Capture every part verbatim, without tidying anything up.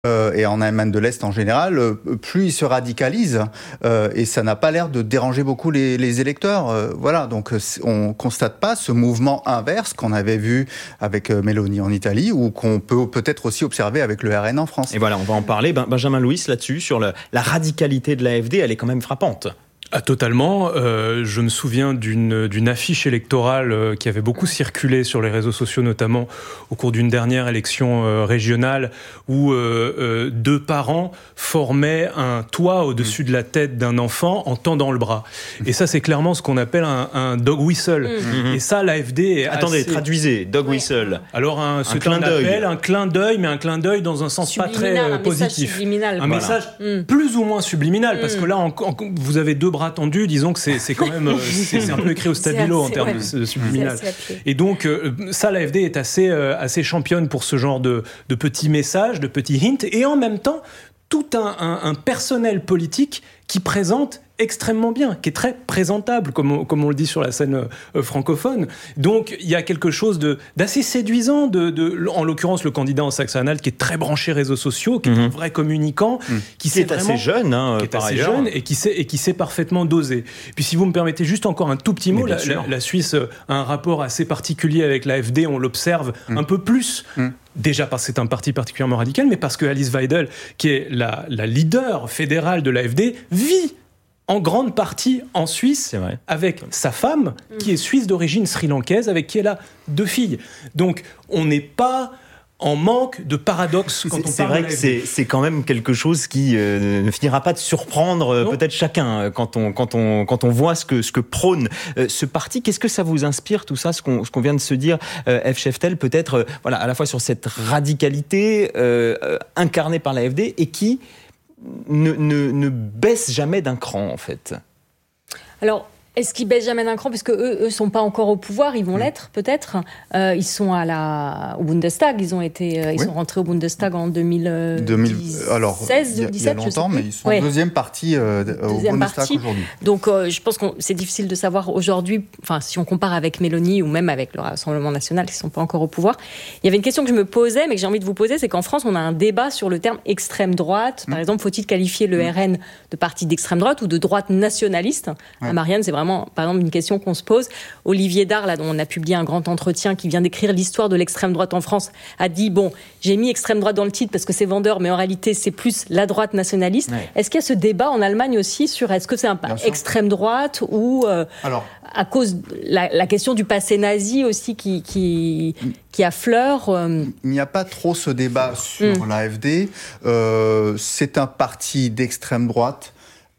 Euh, et en Allemagne de l'Est en général, euh, plus ils se radicalisent euh, et ça n'a pas l'air de déranger beaucoup les, les électeurs. Euh, voilà, donc on constate pas ce mouvement inverse qu'on avait vu avec euh, Meloni en Italie ou qu'on peut peut-être aussi observer avec le R N en France. Et voilà, on va en parler. Ben, Benjamin Louis, là-dessus, sur le, la radicalité de l'A F D, elle est quand même frappante. Ah, totalement. Euh, je me souviens d'une, d'une affiche électorale euh, qui avait beaucoup circulé sur les réseaux sociaux, notamment au cours d'une dernière élection euh, régionale, où euh, euh, deux parents formaient un toit au-dessus mmh. de la tête d'un enfant en tendant le bras. Et ça, c'est clairement ce qu'on appelle un, un dog whistle. Mmh. Et ça, l'A F D est Attendez, assez... traduisez, dog whistle. Alors, un, ce un clin d'œil. Appelle un clin d'œil, mais un clin d'œil dans un sens pas très euh, un positif. Message un voilà. message mmh. plus ou moins subliminal, mmh. parce que là, en, en, vous avez deux bras tendu, disons que c'est, c'est quand même c'est, c'est un peu écrit au stabilo en termes ouais. de subliminal. Et donc euh, ça, l'A F D est assez euh, assez championne pour ce genre de de petits messages, de petits hints, et en même temps tout un, un, un personnel politique qui présente extrêmement bien, qui est très présentable, comme on, comme on le dit sur la scène euh, francophone. Donc, il y a quelque chose de, d'assez séduisant, de, de, en l'occurrence, le candidat en Saxe-Anhalt, qui est très branché réseaux sociaux, qui mmh. est un vrai communicant, mmh. qui, qui est vraiment, assez jeune, hein, qui est par assez ailleurs. jeune et qui sait, et qui sait parfaitement doser. Puis, si vous me permettez juste encore un tout petit mot, la, la, la Suisse a un rapport assez particulier avec l'A F D, on l'observe mmh. un peu plus. Mmh. Déjà parce que c'est un parti particulièrement radical, mais parce que Alice Weidel, qui est la, la leader fédérale de l'A F D, vit en grande partie en Suisse, avec sa femme, mmh. qui est suisse d'origine sri-lankaise, avec qui elle a deux filles. Donc, on n'est pas en manque de paradoxes quand c'est, on c'est parle vrai que c'est, c'est quand même quelque chose qui euh, ne finira pas de surprendre euh, peut-être chacun quand on, quand on, quand on voit ce que, ce que prône euh, ce parti. Qu'est-ce que ça vous inspire, tout ça, ce qu'on, ce qu'on vient de se dire, euh, F. Scheftel, peut-être euh, voilà, à la fois sur cette radicalité euh, euh, incarnée par l'A F D et qui ne, ne, ne baisse jamais d'un cran, en fait. Alors, est-ce qu'ils baissent jamais d'un cran, puisque eux, eux sont pas encore au pouvoir, ils vont mmh. l'être peut-être. Euh, ils sont à la au Bundestag, ils ont été, euh, ils oui. sont rentrés au Bundestag en deux mille dix-seize, alors il y, y a longtemps, mais ils sont ouais. deuxième partie euh, deuxième au Bundestag partie. Aujourd'hui. Donc euh, je pense que c'est difficile de savoir aujourd'hui. Enfin, si on compare avec Meloni ou même avec le Rassemblement national, qui sont pas encore au pouvoir. Il y avait une question que je me posais, mais que j'ai envie de vous poser, c'est qu'en France, on a un débat sur le terme extrême droite. Par mmh. exemple, faut-il qualifier le mmh. R N de parti d'extrême droite ou de droite nationaliste? Ouais. À Marianne, c'est vraiment par exemple, une question qu'on se pose. Olivier Dahr, là, dont on a publié un grand entretien, qui vient d'écrire l'histoire de l'extrême droite en France, a dit, bon, j'ai mis extrême droite dans le titre parce que c'est vendeur, mais en réalité, c'est plus la droite nationaliste. Ouais. Est-ce qu'il y a ce débat en Allemagne aussi sur est-ce que c'est un extrême droite ou euh, Alors, à cause de la, la question du passé nazi aussi qui, qui, qui affleure euh... Il n'y a pas trop ce débat sur mmh. l'A F D. Euh, c'est un parti d'extrême droite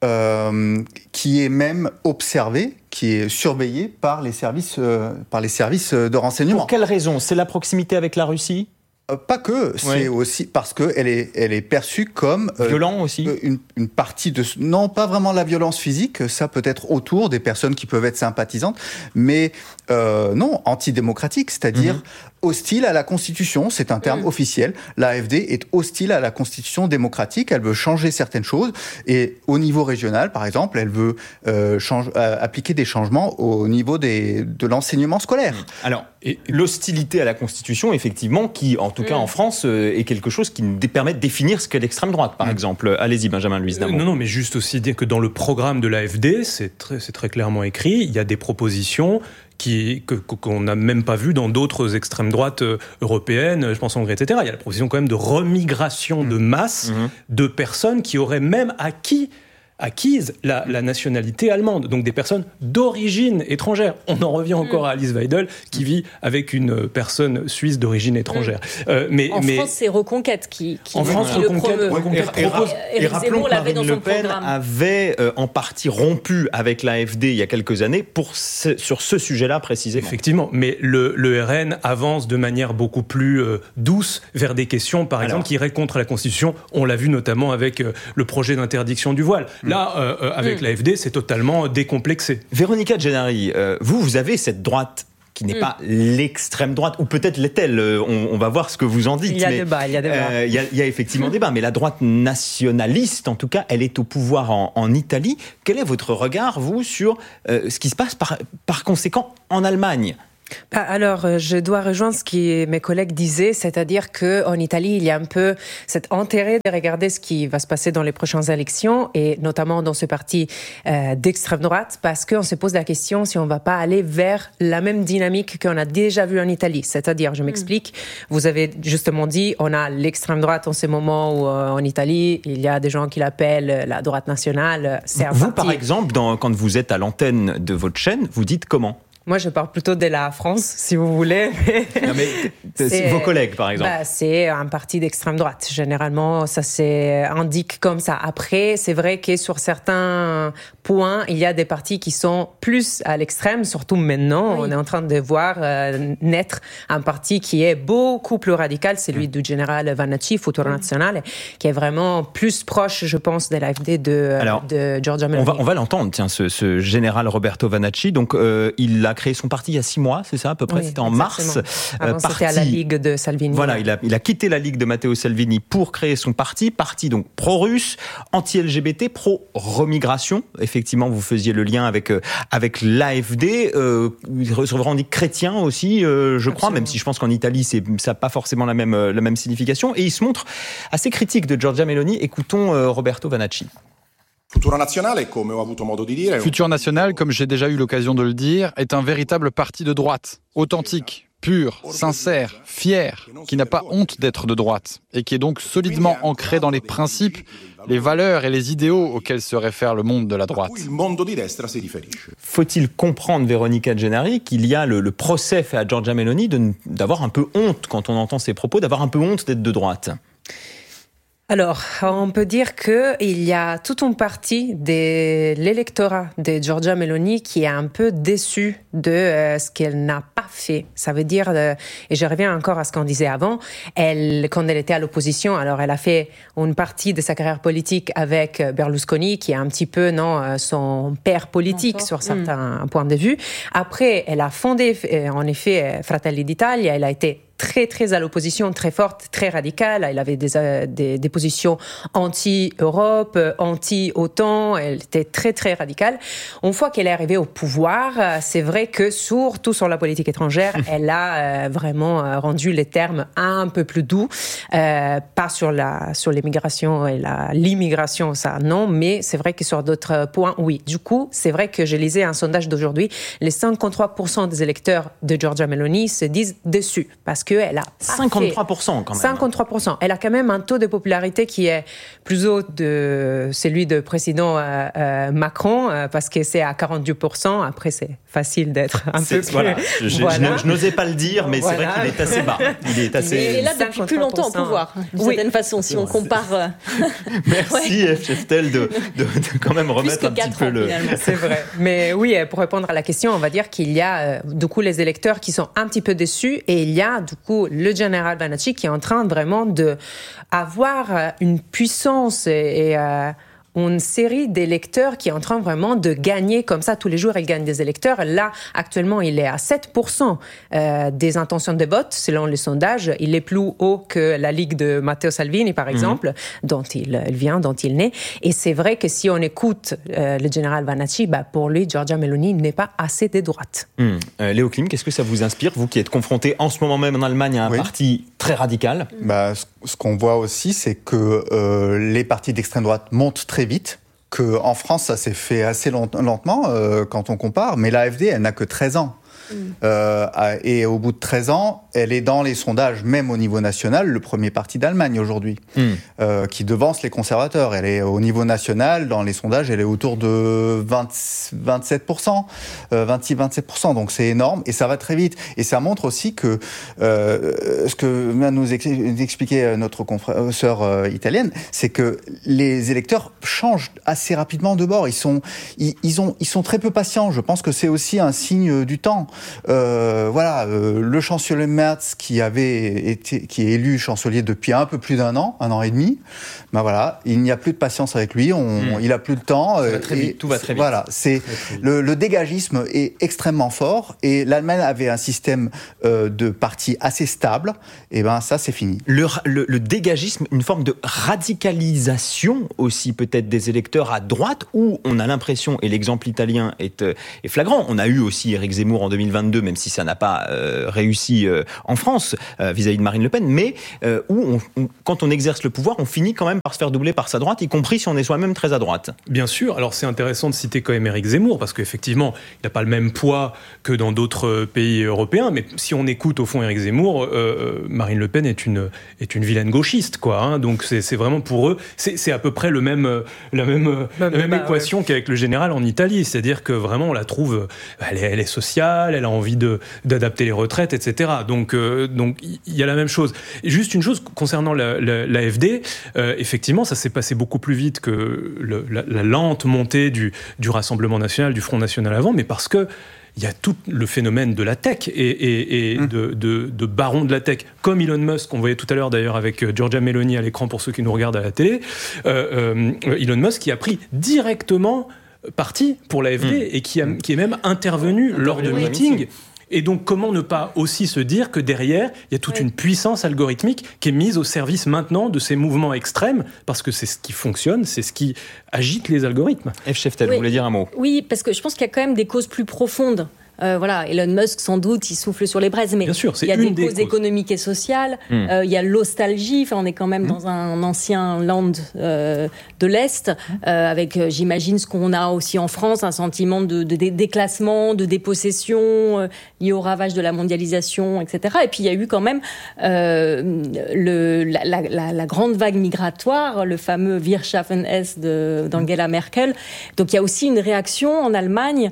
Euh, qui est même observé, qui est surveillé par les services, euh, par les services de renseignement. Pour quelle raison ? C'est la proximité avec la Russie ? Euh, pas que, c'est oui. aussi parce qu'elle est, elle est perçue comme... Euh, Violent aussi une, une partie de... Non, pas vraiment la violence physique, ça peut être autour des personnes qui peuvent être sympathisantes, mais euh, non, antidémocratique, c'est-à-dire mm-hmm. hostile à la Constitution, c'est un terme mmh. officiel. L'A F D est hostile à la Constitution démocratique, elle veut changer certaines choses, et au niveau régional, par exemple, elle veut euh, change, euh, appliquer des changements au niveau des, de l'enseignement scolaire. Alors, et l'hostilité à la Constitution, effectivement, qui, en tout mmh. cas en France, euh, est quelque chose qui permet de définir ce qu'est l'extrême droite, par mmh. exemple. Allez-y, Benjamin Louis. Euh, non, non, mais juste aussi dire que dans le programme de l'A F D, c'est très, c'est très clairement écrit, il y a des propositions Qui, que, qu'on n'a même pas vu dans d'autres extrêmes droites euh, européennes, je pense en Hongrie, et cetera. Il y a la proposition quand même de remigration mmh. de masse mmh. de personnes qui auraient même acquis acquise la, la nationalité allemande, donc des personnes d'origine étrangère. On en revient encore mmh. à Alice Weidel, qui vit avec une personne suisse d'origine étrangère. Mmh. Euh, mais, en mais... France, c'est Reconquête qui, qui, en France, qui Reconquête, le Reconquête et, propose. Et, et, et rappelons que Marine Le Pen avait euh, en partie rompu avec l'A F D il y a quelques années pour ce, sur ce sujet-là précisément. Effectivement, mais le, le R N avance de manière beaucoup plus euh, douce vers des questions, par exemple, Alors, qui iraient contre la Constitution. On l'a vu notamment avec euh, le projet d'interdiction du voile. Mmh. Là, euh, avec mmh. l'A F D, c'est totalement décomplexé. Véronica Gennari, euh, vous, vous avez cette droite qui n'est mmh. pas l'extrême droite, ou peut-être l'est-elle, on, on va voir ce que vous en dites. Il y a mais, débat, il y a débat. Euh, il, y a, il y a effectivement débat, mais la droite nationaliste, en tout cas, elle est au pouvoir en, en Italie. Quel est votre regard, vous, sur euh, ce qui se passe par, par conséquent en Allemagne ? Bah alors, je dois rejoindre ce que mes collègues disaient, c'est-à-dire qu'en Italie, il y a un peu cet intérêt de regarder ce qui va se passer dans les prochaines élections, et notamment dans ce parti euh, d'extrême droite, parce qu'on se pose la question si on ne va pas aller vers la même dynamique qu'on a déjà vue en Italie. C'est-à-dire, je m'explique, mmh. vous avez justement dit, on a l'extrême droite en ce moment où euh, en Italie, il y a des gens qui l'appellent la droite nationale. C'est un vous, parti... par exemple, dans, quand vous êtes à l'antenne de votre chaîne, vous dites comment ? Moi, je parle plutôt de la France, si vous voulez. Non, mais c'est vos collègues, par exemple. Bah, c'est un parti d'extrême droite. Généralement, ça s'indique comme ça. Après, c'est vrai que sur certains points, il y a des partis qui sont plus à l'extrême, surtout maintenant. Oui. On est en train de voir euh, naître un parti qui est beaucoup plus radical, celui du général Vanacci, Futuro oui. Nazionale, qui est vraiment plus proche, je pense, de l'A F D de, Alors, de Giorgia Meloni. On va, on va l'entendre, tiens, ce, ce général Roberto Vanacci. Donc, euh, il a créé son parti il y a six mois, c'est ça à peu près, oui, c'était en exactement. mars. Avant, euh, parti, c'était à la Ligue de Salvini. Voilà, il a, il a quitté la Ligue de Matteo Salvini pour créer son parti, parti donc pro-russe, anti-L G B T, pro-remigration. Effectivement, vous faisiez le lien avec, euh, avec l'A F D, euh, il se revendique chrétien aussi, euh, je crois, Absolument. Même si je pense qu'en Italie, c'est, ça n'a pas forcément la même, la même signification. Et il se montre assez critique de Giorgia Meloni. Écoutons euh, Roberto Vanacci. Futuro Nazionale, come ho avuto modo di dire... Futur National, comme j'ai déjà eu l'occasion de le dire, est un véritable parti de droite, authentique, pur, sincère, fier, qui n'a pas honte d'être de droite, et qui est donc solidement ancré dans les principes, les valeurs et les idéaux auxquels se réfère le monde de la droite. Faut-il comprendre, Véronica Gennari, qu'il y a le, le procès fait à Giorgia Meloni de, d'avoir un peu honte, quand on entend ses propos, d'avoir un peu honte d'être de droite ? Alors, on peut dire qu'il y a toute une partie de l'électorat de Giorgia Meloni qui est un peu déçu de euh, ce qu'elle n'a pas fait. Ça veut dire, euh, et je reviens encore à ce qu'on disait avant, elle, quand elle était à l'opposition, alors elle a fait une partie de sa carrière politique avec Berlusconi, qui est un petit peu non, son père politique Encore. sur certains mmh. points de vue. Après, elle a fondé, en effet, Fratelli d'Italia, elle a été très, très à l'opposition, très forte, très radicale. Elle avait des, des, des positions anti-Europe, anti-OTAN. Elle était très, très radicale. Une fois qu'elle est arrivée au pouvoir, c'est vrai que, surtout sur la politique étrangère, elle a euh, vraiment rendu les termes un peu plus doux. Euh, pas sur, la, sur l'immigration et la, l'immigration, ça, non. Mais c'est vrai que sur d'autres points, oui. Du coup, c'est vrai que je lisais un sondage d'aujourd'hui. Les cinquante-trois pour cent des électeurs de Giorgia Meloni se disent déçus parce que elle a cinquante-trois pour cent quand même. cinquante-trois pour cent. Elle a quand même un taux de popularité qui est plus haut de celui du président euh, euh, Macron, euh, parce que c'est à quarante-deux pour cent. Après, c'est facile d'être un c'est, peu plus... Voilà. Je, je, voilà. je, je n'osais pas le dire, mais voilà. C'est vrai qu'il est assez bas. Il est assez... Et là, depuis plus longtemps au pouvoir, d'une oui. certaine façon, si on compare... Merci, ouais. F. Cheftel, de, de, de quand même remettre un petit peu le... C'est vrai. Mais oui, pour répondre à la question, on va dire qu'il y a, euh, du coup, les électeurs qui sont un petit peu déçus, et il y a, du coup, le général Vanacci qui est en train vraiment d'avoir une puissance et, et euh, une série d'électeurs qui est en train vraiment de gagner comme ça. Tous les jours, elle gagne des électeurs. Là, actuellement, il est à sept pour cent euh, des intentions de vote, selon les sondages. Il est plus haut que la Ligue de Matteo Salvini, par exemple, mmh. dont il, il vient, dont il naît. Et c'est vrai que si on écoute euh, le général Vanacci, bah, pour lui, Giorgia Meloni n'est pas assez de droite. Mmh. Euh, Léo Klim, qu'est-ce que ça vous inspire, vous qui êtes confronté en ce moment même en Allemagne à un oui. parti très radical ? Bah, ce, ce qu'on voit aussi, c'est que euh, les partis d'extrême droite montent très vite, qu'en France, ça s'est fait assez lent, lentement euh, quand on compare, mais l'A F D, elle n'a que treize ans. Mmh. Euh, et au bout de treize ans, elle est dans les sondages, même au niveau national, le premier parti d'Allemagne aujourd'hui, mmh. euh, qui devance les conservateurs. Elle est au niveau national, dans les sondages, elle est autour de vingt, vingt-sept pour cent, euh, vingt-six à vingt-sept pour cent. Donc c'est énorme et ça va très vite. Et ça montre aussi que euh, ce que vient nous expliquer notre sœur euh, italienne, c'est que les électeurs changent assez rapidement de bord. Ils sont, ils, ils ont, ils sont très peu patients. Je pense que c'est aussi un signe du temps. Euh, voilà, euh, le chancelier Merz qui avait été, qui est élu chancelier depuis un peu plus d'un an, un an et demi. Ben voilà, il n'y a plus de patience avec lui. On, mmh. Il a plus de temps. Ça va très vite, tout va très vite. Voilà, c'est très, très le, le dégagisme est extrêmement fort et l'Allemagne avait un système euh, de parti assez stable. Et ben ça, c'est fini. Le, le, le dégagisme, une forme de radicalisation aussi peut-être des électeurs à droite, où on a l'impression, et l'exemple italien est, est flagrant. On a eu aussi Éric Zemmour en deux mille vingt-deux, même si ça n'a pas euh, réussi euh, en France euh, vis-à-vis de Marine Le Pen, mais euh, où on, on, quand on exerce le pouvoir, on finit quand même par se faire doubler par sa droite, y compris si on est soi-même très à droite. Bien sûr. Alors c'est intéressant de citer quand même Éric Zemmour, parce qu'effectivement, il n'a pas le même poids que dans d'autres pays européens, mais si on écoute au fond Éric Zemmour, euh, Marine Le Pen est une, est une vilaine gauchiste, quoi. Hein, donc c'est, c'est vraiment pour eux, c'est, c'est à peu près le même, la même, bah, la même bah, équation ouais. qu'avec le général en Italie, c'est-à-dire que vraiment on la trouve, elle est, elle est sociale, elle a envie de, d'adapter les retraites, et cetera. Donc euh, donc il y a la même chose. Et juste une chose concernant la, la, l'A F D, euh, effectivement, ça s'est passé beaucoup plus vite que le, la, la lente montée du, du Rassemblement national, du Front national avant, mais parce que il y a tout le phénomène de la tech et, et, et mmh. de, de, de baron de la tech, comme Elon Musk, qu'on voyait tout à l'heure d'ailleurs avec Giorgia Meloni à l'écran pour ceux qui nous regardent à la télé. Euh, euh, Elon Musk qui a pris directement parti pour l'A F D mmh. et qui, a, qui est même intervenu mmh. lors de oui. meetings. Et donc, comment ne pas aussi se dire que derrière, il y a toute oui. une puissance algorithmique qui est mise au service maintenant de ces mouvements extrêmes, parce que c'est ce qui fonctionne, c'est ce qui agite les algorithmes. F. Cheftel, oui. vous voulez dire un mot ? Oui, parce que je pense qu'il y a quand même des causes plus profondes. Euh, voilà, Elon Musk, sans doute, il souffle sur les braises, mais sûr, il y a des, des causes, causes économiques et sociales, mmh. euh, il y a l'ostalgie, enfin, on est quand même mmh. dans un ancien land euh, de l'Est, euh, avec, euh, j'imagine, ce qu'on a aussi en France, un sentiment de, de, de déclassement, de dépossession, euh, lié au ravage de la mondialisation, et cetera. Et puis, il y a eu quand même euh, le, la, la, la, la grande vague migratoire, le fameux Wirtschaffen-S de, d'Angela Merkel. Donc, il y a aussi une réaction en Allemagne,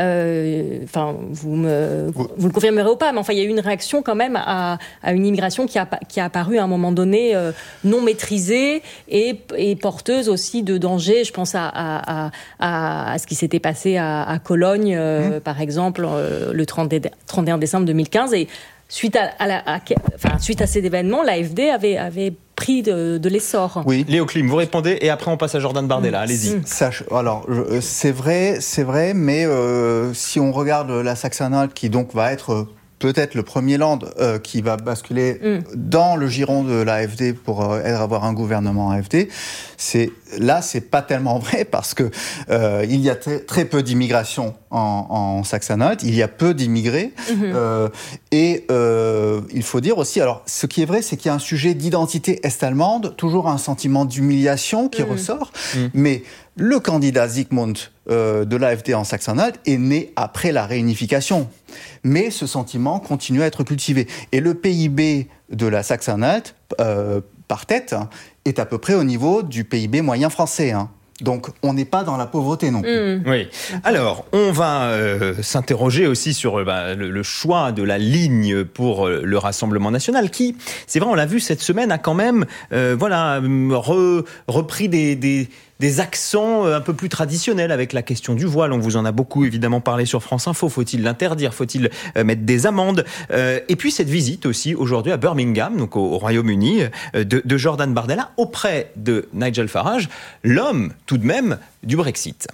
euh, enfin, Vous, me, vous, vous le confirmerez ou pas, mais enfin, il y a eu une réaction quand même à, à une immigration qui a, qui a apparu à un moment donné euh, non maîtrisée et, et porteuse aussi de dangers. Je pense à, à, à, à ce qui s'était passé à, à Cologne, euh, mmh. par exemple, euh, le trente et un décembre deux mille quinze. Et suite à, à, la, à, enfin, suite à cet événement, l'A F D avait... avait pris de, de l'essor. Oui. Léo Klim, vous répondez et après on passe à Jordan Bardella. Mmh. Allez-y. Mmh. Sache, alors, c'est vrai, c'est vrai, mais euh, si on regarde la Saxe-Anhalt, qui donc va être peut-être le premier land euh, qui va basculer mmh. dans le giron de l'A F D pour euh, avoir un gouvernement A F D, c'est, là, c'est pas tellement vrai parce que euh, il y a t- très peu d'immigration en, en Saxe-Anhalt, il y a peu d'immigrés, mmh. euh, et euh, il faut dire aussi, alors, ce qui est vrai, c'est qu'il y a un sujet d'identité est-allemande, toujours un sentiment d'humiliation qui mmh. ressort, mmh. mais le candidat Zygmunt euh, de l'A F D en Saxe-Anhalt est né après la réunification. Mais ce sentiment continue à être cultivé. Et le P I B de la Saxe-Anhalt, euh, par tête, est à peu près au niveau du P I B moyen français. Hein. Donc, on n'est pas dans la pauvreté non plus. Mmh. Oui. Alors, on va euh, s'interroger aussi sur euh, bah, le, le choix de la ligne pour euh, le Rassemblement national, qui, c'est vrai, on l'a vu cette semaine, a quand même, euh, voilà, re, repris des, des, des accents un peu plus traditionnels avec la question du voile. On vous en a beaucoup évidemment parlé sur France Info. Faut-il l'interdire ? Faut-il euh, mettre des amendes ? euh, Et puis cette visite aussi aujourd'hui à Birmingham, donc au, au Royaume-Uni, euh, de, de Jordan Bardella auprès de Nigel Farage, l'homme tout de même du Brexit.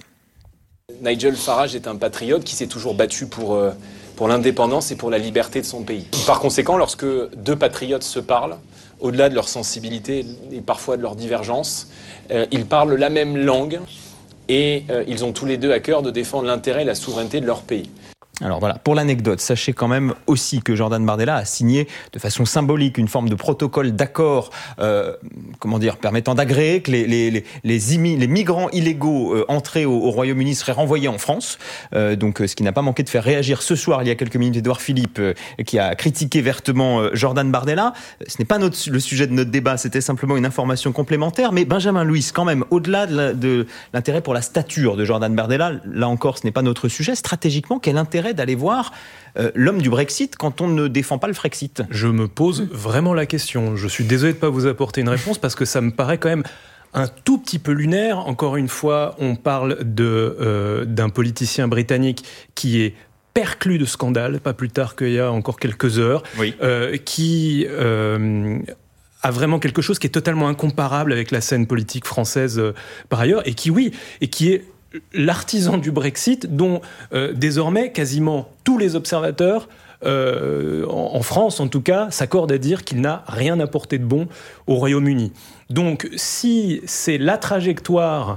Nigel Farage est un patriote qui s'est toujours battu pour, euh, pour l'indépendance et pour la liberté de son pays. Par conséquent, lorsque deux patriotes se parlent, au-delà de leur sensibilité et parfois de leur divergence, euh, ils parlent la même langue et euh, ils ont tous les deux à cœur de défendre l'intérêt et la souveraineté de leur pays. Alors voilà, pour l'anecdote, sachez quand même aussi que Jordan Bardella a signé de façon symbolique une forme de protocole d'accord, euh, comment dire, permettant d'agréer que les, les, les, les, imi, les migrants illégaux euh, entrés au, au Royaume-Uni seraient renvoyés en France. Euh, donc ce qui n'a pas manqué de faire réagir ce soir, il y a quelques minutes, Édouard Philippe, euh, qui a critiqué vertement euh, Jordan Bardella. Ce n'est pas notre, le sujet de notre débat, c'était simplement une information complémentaire. Mais Benjamin Louis, quand même, au-delà de, la, de l'intérêt pour la stature de Jordan Bardella, là encore, ce n'est pas notre sujet. Stratégiquement, quel intérêt d'aller voir euh, l'homme du Brexit quand on ne défend pas le Frexit ? Je me pose vraiment la question. Je suis désolé de ne pas vous apporter une réponse parce que ça me paraît quand même un tout petit peu lunaire. Encore une fois, on parle de, euh, d'un politicien britannique qui est perclus de scandales, pas plus tard qu'il y a encore quelques heures, oui. euh, qui... Euh, a vraiment quelque chose qui est totalement incomparable avec la scène politique française euh, par ailleurs, et qui, oui, et qui est l'artisan du Brexit, dont euh, désormais quasiment tous les observateurs, euh, en, en France en tout cas, s'accordent à dire qu'il n'a rien apporté de bon au Royaume-Uni. Donc si c'est la trajectoire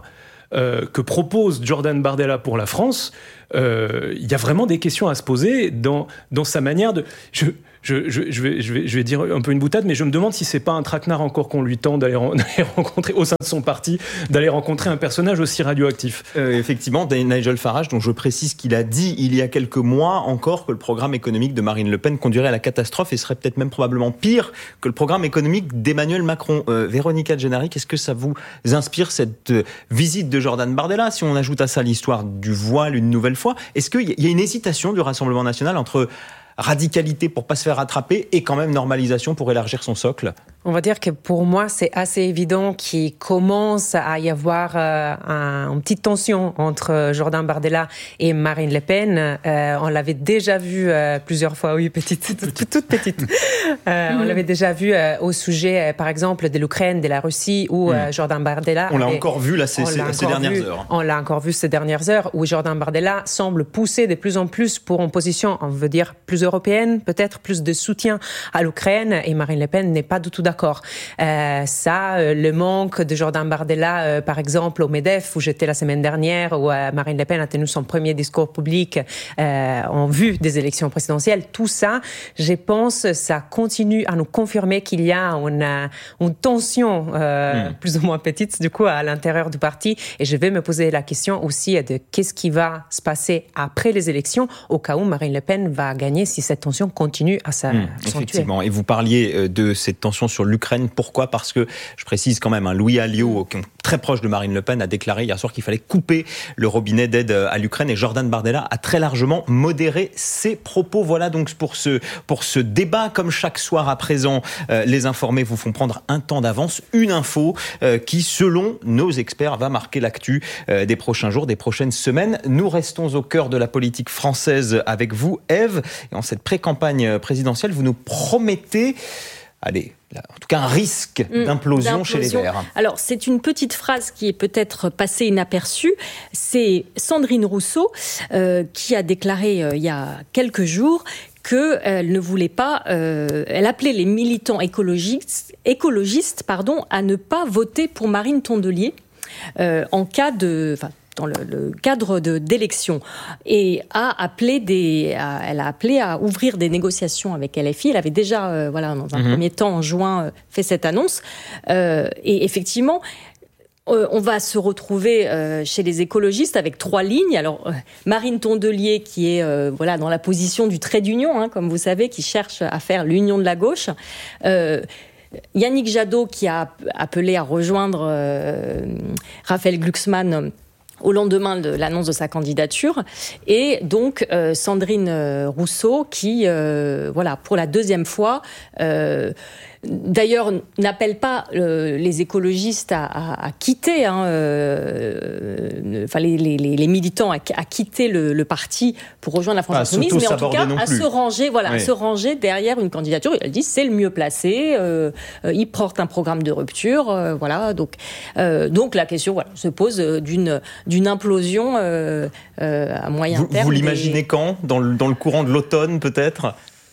euh, que propose Jordan Bardella pour la France, euh, il y a vraiment des questions à se poser dans, dans sa manière de... Je, Je, je, je, vais, je, vais, je vais dire un peu une boutade, mais je me demande si c'est pas un traquenard encore qu'on lui tend d'aller, d'aller rencontrer au sein de son parti, d'aller rencontrer un personnage aussi radioactif. Euh, effectivement, Nigel Farage, dont je précise qu'il a dit il y a quelques mois encore que le programme économique de Marine Le Pen conduirait à la catastrophe et serait peut-être même probablement pire que le programme économique d'Emmanuel Macron. Euh, Véronica Genaric, est-ce que ça vous inspire cette euh, visite de Jordan Bardella? Si on ajoute à ça l'histoire du voile une nouvelle fois, est-ce qu'il y a une hésitation du Rassemblement national entre radicalité pour pas se faire rattraper et quand même normalisation pour élargir son socle? On va dire que pour moi, c'est assez évident qu'il commence à y avoir euh, un, une petite tension entre Jordan Bardella et Marine Le Pen. Euh, on l'avait déjà vu euh, plusieurs fois, oui, petite, toute, toute petite. Euh, on l'avait déjà vu euh, au sujet, euh, par exemple, de l'Ukraine, de la Russie, où euh, Jordan Bardella... On l'a avait, encore vu là, ces, ces, ces dernières vu, heures. On l'a encore vu ces dernières heures, où Jordan Bardella semble pousser de plus en plus pour une position, on veut dire, plus européenne, peut-être plus de soutien à l'Ukraine, et Marine Le Pen n'est pas du tout d'accord. Euh, ça, euh, le manque de Jordan Bardella, euh, par exemple, au MEDEF, où j'étais la semaine dernière, où euh, Marine Le Pen a tenu son premier discours public euh, en vue des élections présidentielles, tout ça, je pense, ça continue à nous confirmer qu'il y a une, une tension euh, mmh. plus ou moins petite, du coup, à l'intérieur du parti. Et je vais me poser la question aussi de qu'est-ce qui va se passer après les élections, au cas où Marine Le Pen va gagner, si cette tension continue à s'accentuer. Mmh, effectivement. Et vous parliez de cette tension sur l'Ukraine. Pourquoi ? Parce que, je précise quand même, hein, Louis Alliot, qui est très proche de Marine Le Pen, a déclaré hier soir qu'il fallait couper le robinet d'aide à l'Ukraine, et Jordan Bardella a très largement modéré ses propos. Voilà donc pour ce, pour ce débat. Comme chaque soir à présent, euh, les informés vous font prendre un temps d'avance, une info euh, qui, selon nos experts, va marquer l'actu euh, des prochains jours, des prochaines semaines. Nous restons au cœur de la politique française avec vous, Ève. Et en cette pré-campagne présidentielle, vous nous promettez... Allez, là, en tout cas un risque mmh, d'implosion, d'implosion chez les Verts. Alors, c'est une petite phrase qui est peut-être passée inaperçue. C'est Sandrine Rousseau euh, qui a déclaré euh, il y a quelques jours qu'elle ne voulait pas... Euh, elle appelait les militants écologistes, écologistes pardon, à ne pas voter pour Marine Tondelier euh, en cas de... Enfin, dans le, le cadre de, d'élections, et a appelé des, a, elle a appelé à ouvrir des négociations avec L F I. Elle avait déjà, euh, voilà, dans un mmh. premier temps, en juin, euh, fait cette annonce. Euh, et effectivement, euh, on va se retrouver euh, chez les écologistes avec trois lignes. Alors, euh, Marine Tondelier, qui est euh, voilà, dans la position du trait d'union, hein, comme vous savez, qui cherche à faire l'union de la gauche. Euh, Yannick Jadot, qui a appelé à rejoindre euh, Raphaël Glucksmann au lendemain de l'annonce de sa candidature, et donc euh, Sandrine Rousseau qui, euh, voilà, pour la deuxième fois, euh, d'ailleurs n'appelle pas euh, les écologistes à, à, à quitter, hein, euh, enfin les, les, les militants à, à quitter le, le parti pour rejoindre la France Insoumise, mais en tout cas à se ranger, voilà, oui. à se ranger derrière une candidature. Elle dit c'est le mieux placé, euh, euh, il porte un programme de rupture, euh, voilà. Donc, euh, donc la question, voilà, se pose d'une d'une implosion euh, euh, à moyen vous, terme. Vous l'imaginez des... quand dans le, dans le courant de l'automne, peut-être ?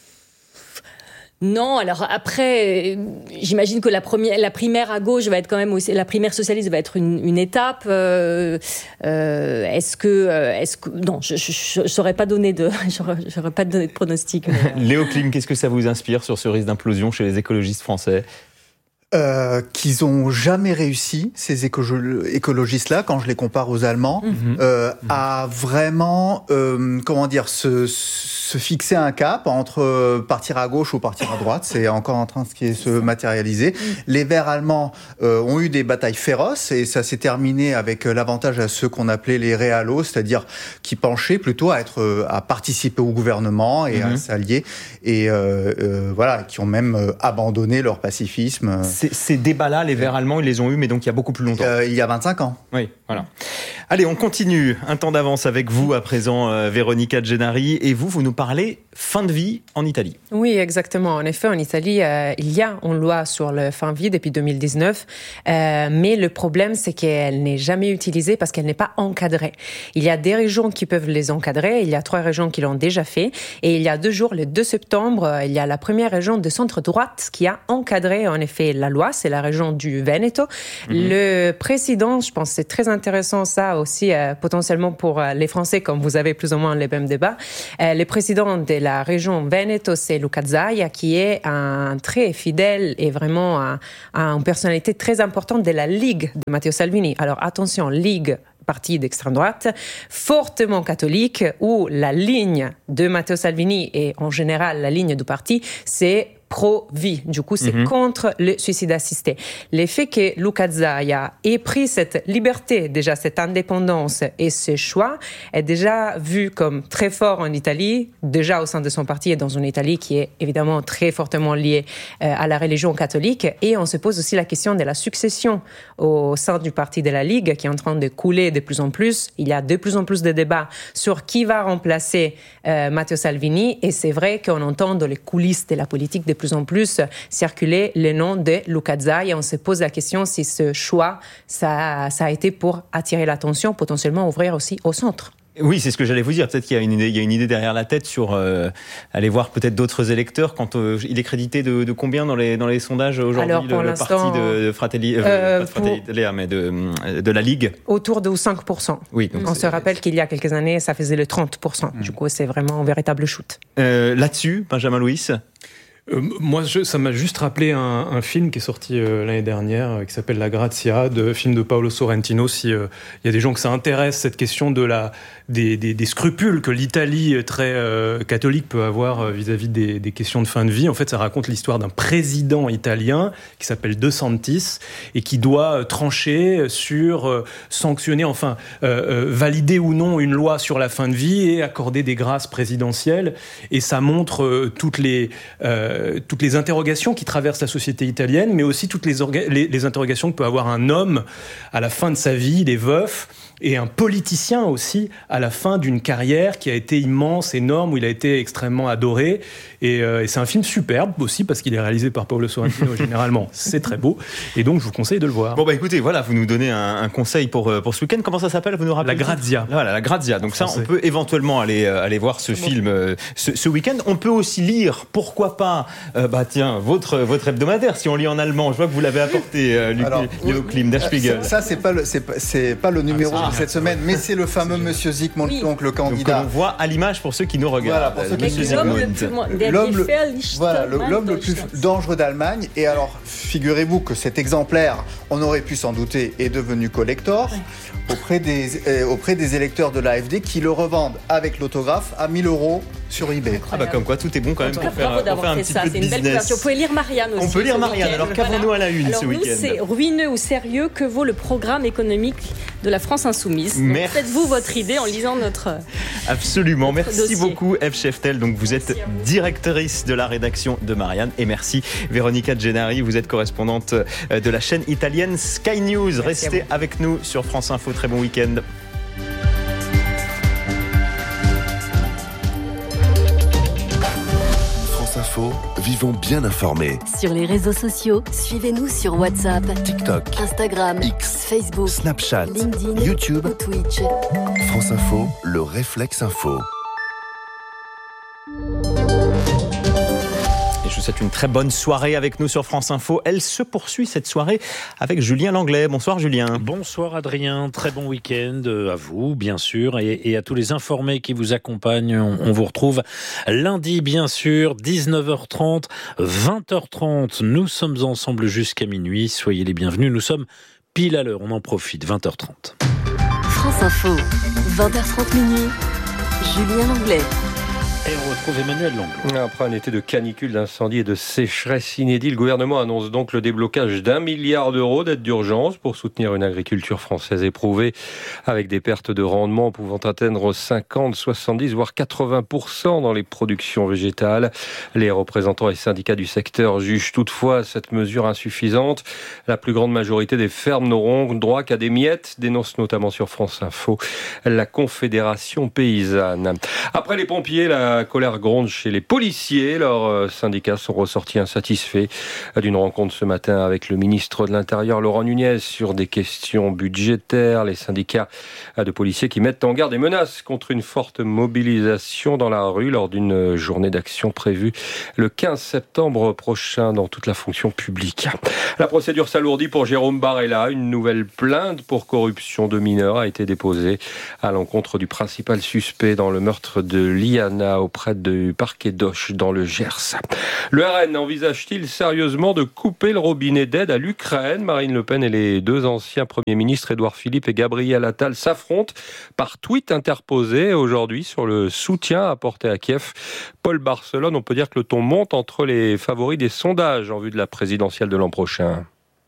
Non, alors après, j'imagine que la première, la primaire à gauche va être quand même aussi, la primaire socialiste va être une, une étape. Euh, euh, est-ce que, est-ce que, non, je, je, je saurais pas donner de, j'aurais, j'aurais pas donné de pronostic. Mais... Léo Klim, qu'est-ce que ça vous inspire sur ce risque d'implosion chez les écologistes français ? Euh, qu'ils ont jamais réussi, ces éco- écologistes-là, quand je les compare aux Allemands, mmh. euh, mmh. à vraiment, euh, comment dire, se, se fixer un cap entre partir à gauche ou partir à droite. C'est encore en train de se matérialiser. Mmh. Les Verts allemands euh, ont eu des batailles féroces, et ça s'est terminé avec l'avantage à ceux qu'on appelait les réalos, c'est-à-dire qui penchaient plutôt à être, à participer au gouvernement et mmh. à s'allier, et euh, euh, voilà, qui ont même abandonné leur pacifisme. Ces, ces débats-là, les Verts allemands, ils les ont eus, mais donc il y a beaucoup plus longtemps. Euh, il y a vingt-cinq ans. Oui, voilà. Allez, on continue. Un temps d'avance avec vous à présent, euh, Véronica Gennari. Et vous, vous nous parlez fin de vie en Italie. Oui, exactement. En effet, en Italie, euh, il y a une loi sur le fin de vie depuis deux mille dix-neuf. Euh, mais le problème, c'est qu'elle n'est jamais utilisée parce qu'elle n'est pas encadrée. Il y a des régions qui peuvent les encadrer. Il y a trois régions qui l'ont déjà fait. Et il y a deux jours, le deux septembre, il y a la première région de centre-droite qui a encadré, en effet, la loi. C'est la région du Veneto. Mmh. Le président, je pense que c'est très intéressant ça aussi, euh, potentiellement pour euh, les Français, comme vous avez plus ou moins les mêmes débats. Euh, le président de la région Veneto, c'est Luca Zaia, qui est un très fidèle et vraiment un, un, une personnalité très importante de la Ligue de Matteo Salvini. Alors attention, Ligue, parti d'extrême droite, fortement catholique, où la ligne de Matteo Salvini et en général la ligne du parti, c'est pro-vie. Du coup, c'est mmh. contre le suicide assisté. Le fait que Luca Zaia ait pris cette liberté, déjà cette indépendance et ce choix, est déjà vu comme très fort en Italie, déjà au sein de son parti et dans une Italie qui est évidemment très fortement liée euh, à la religion catholique. Et on se pose aussi la question de la succession au sein du parti de la Ligue qui est en train de couler de plus en plus. Il y a de plus en plus de débats sur qui va remplacer euh, Matteo Salvini. Et c'est vrai qu'on entend dans les coulisses de la politique de plus en plus circuler le nom de Luca Zaia et on se pose la question si ce choix, ça, ça a été pour attirer l'attention, potentiellement ouvrir aussi au centre. Oui, c'est ce que j'allais vous dire. Peut-être qu'il y a une idée, il y a une idée derrière la tête sur euh, aller voir peut-être d'autres électeurs. Quand euh, il est crédité de, de combien dans les dans les sondages aujourd'hui? Alors, pour le, le parti de, de Fratelli, euh, euh, pas de Fratelli Italia, mais de de la Ligue. Autour de cinq pour cent. Oui. Donc on se rappelle qu'il y a quelques années, ça faisait le trente pour cent. Mmh. Du coup, c'est vraiment un véritable shoot. Euh, là-dessus, Benjamin Louis. Euh, moi, je, ça m'a juste rappelé un, un film qui est sorti euh, l'année dernière, euh, qui s'appelle La Grazia, de film de Paolo Sorrentino. Si il euh, y a des gens que ça intéresse, cette question de la des, des, des scrupules que l'Italie très euh, catholique peut avoir euh, vis-à-vis des, des questions de fin de vie. En fait, ça raconte l'histoire d'un président italien qui s'appelle De Santis et qui doit euh, trancher sur euh, sanctionner, enfin euh, euh, valider ou non une loi sur la fin de vie et accorder des grâces présidentielles. Et ça montre euh, toutes les euh, toutes les interrogations qui traversent la société italienne, mais aussi toutes les, orga- les, les interrogations que peut avoir un homme à la fin de sa vie, il est veuf, et un politicien aussi à la fin d'une carrière qui a été immense, énorme, où il a été extrêmement adoré. Et, euh, et c'est un film superbe aussi parce qu'il est réalisé par Paolo Sorrentino. Généralement, c'est très beau. Et donc, je vous conseille de le voir. Bon, bah écoutez, voilà, vous nous donnez un, un conseil pour, pour ce week-end. Comment ça s'appelle? Vous nous rappelez? La Grazia. Voilà, La Grazia. Donc ça, on peut éventuellement aller, aller voir ce c'est film bon. ce, ce week-end. On peut aussi lire, pourquoi pas, euh, bah tiens, votre, votre hebdomadaire, si on lit en allemand. Je vois que vous l'avez apporté, euh, Luc, Alors, Léo Klim, Der Spiegel. Ça, c'est pas le, c'est pas, c'est pas le numéro ah, de cette semaine, mais c'est le fameux Monsieur Zygmunt, oui. donc le candidat. Donc on voit à l'image pour ceux qui nous regardent. Voilà, pour ceux qui l'homme le plus, l'homme le, voilà, le, l'homme le plus dangereux d'Allemagne. Et alors, figurez-vous que cet exemplaire, on aurait pu s'en douter, est devenu collector auprès des, euh, auprès des électeurs de l'A F D qui le revendent avec l'autographe à mille euros sur eBay. Ah bah comme quoi, tout est bon quand même pour faire, pour faire un petit ça. peu de c'est business. Une belle couverture. Vous pouvez lire Marianne aussi. On peut lire Marianne. Alors qu'avons-nous à la une Alors ce nous, week-end? C'est ruineux ou sérieux, que vaut le programme économique de la France insoumise? Donc, faites-vous votre idée en lisant notre Absolument. Notre merci dossier. beaucoup Eve Scheftel. Donc vous êtes directrice de la rédaction de Marianne et merci Véronica Gennari. Vous êtes correspondante de la chaîne italienne Sky News. Merci Restez avec nous sur France Info. Très bon week-end. Info, vivons bien informés. Sur les réseaux sociaux, suivez-nous sur WhatsApp, TikTok, Instagram, X, Facebook, Snapchat, LinkedIn, YouTube, ou Twitch. France Info, le réflexe info. Et je vous souhaite une très bonne soirée avec nous sur France Info. Elle se poursuit cette soirée avec Julien Langlais. Bonsoir Julien. Bonsoir Adrien, très bon week-end à vous bien sûr et, et à tous les informés qui vous accompagnent. On, on vous retrouve lundi bien sûr, dix-neuf heures trente, vingt heures trente. Nous sommes ensemble jusqu'à minuit. Soyez les bienvenus, nous sommes pile à l'heure, on en profite, vingt heures trente. France Info, vingt heures trente minuit, Julien Langlais. Et on retrouve Emmanuel Langlois. Après un été de canicule, d'incendies et de sécheresse inédit, le gouvernement annonce donc le déblocage d'un milliard d'euros d'aide d'urgence pour soutenir une agriculture française éprouvée, avec des pertes de rendement pouvant atteindre cinquante, soixante-dix, voire quatre-vingts pour cent dans les productions végétales. Les représentants et syndicats du secteur jugent toutefois cette mesure insuffisante. La plus grande majorité des fermes n'auront droit qu'à des miettes, dénonce notamment sur France Info la Confédération paysanne. Après les pompiers, la La colère gronde chez les policiers. Leurs syndicats sont ressortis insatisfaits d'une rencontre ce matin avec le ministre de l'Intérieur, Laurent Nunez, sur des questions budgétaires. Les syndicats de policiers qui mettent en garde et menacent contre une forte mobilisation dans la rue lors d'une journée d'action prévue le quinze septembre prochain dans toute la fonction publique. La procédure s'alourdit pour Jérôme Barella. Une nouvelle plainte pour corruption de mineurs a été déposée à l'encontre du principal suspect dans le meurtre de Liana auprès du parquet d'Auch dans le Gers. Le R N envisage-t-il sérieusement de couper le robinet d'aide à l'Ukraine ? Marine Le Pen et les deux anciens premiers ministres, Édouard Philippe et Gabriel Attal, s'affrontent par tweet interposé aujourd'hui sur le soutien apporté à Kiev. Paul Barcelone, on peut dire que le ton monte entre les favoris des sondages en vue de la présidentielle de l'an prochain.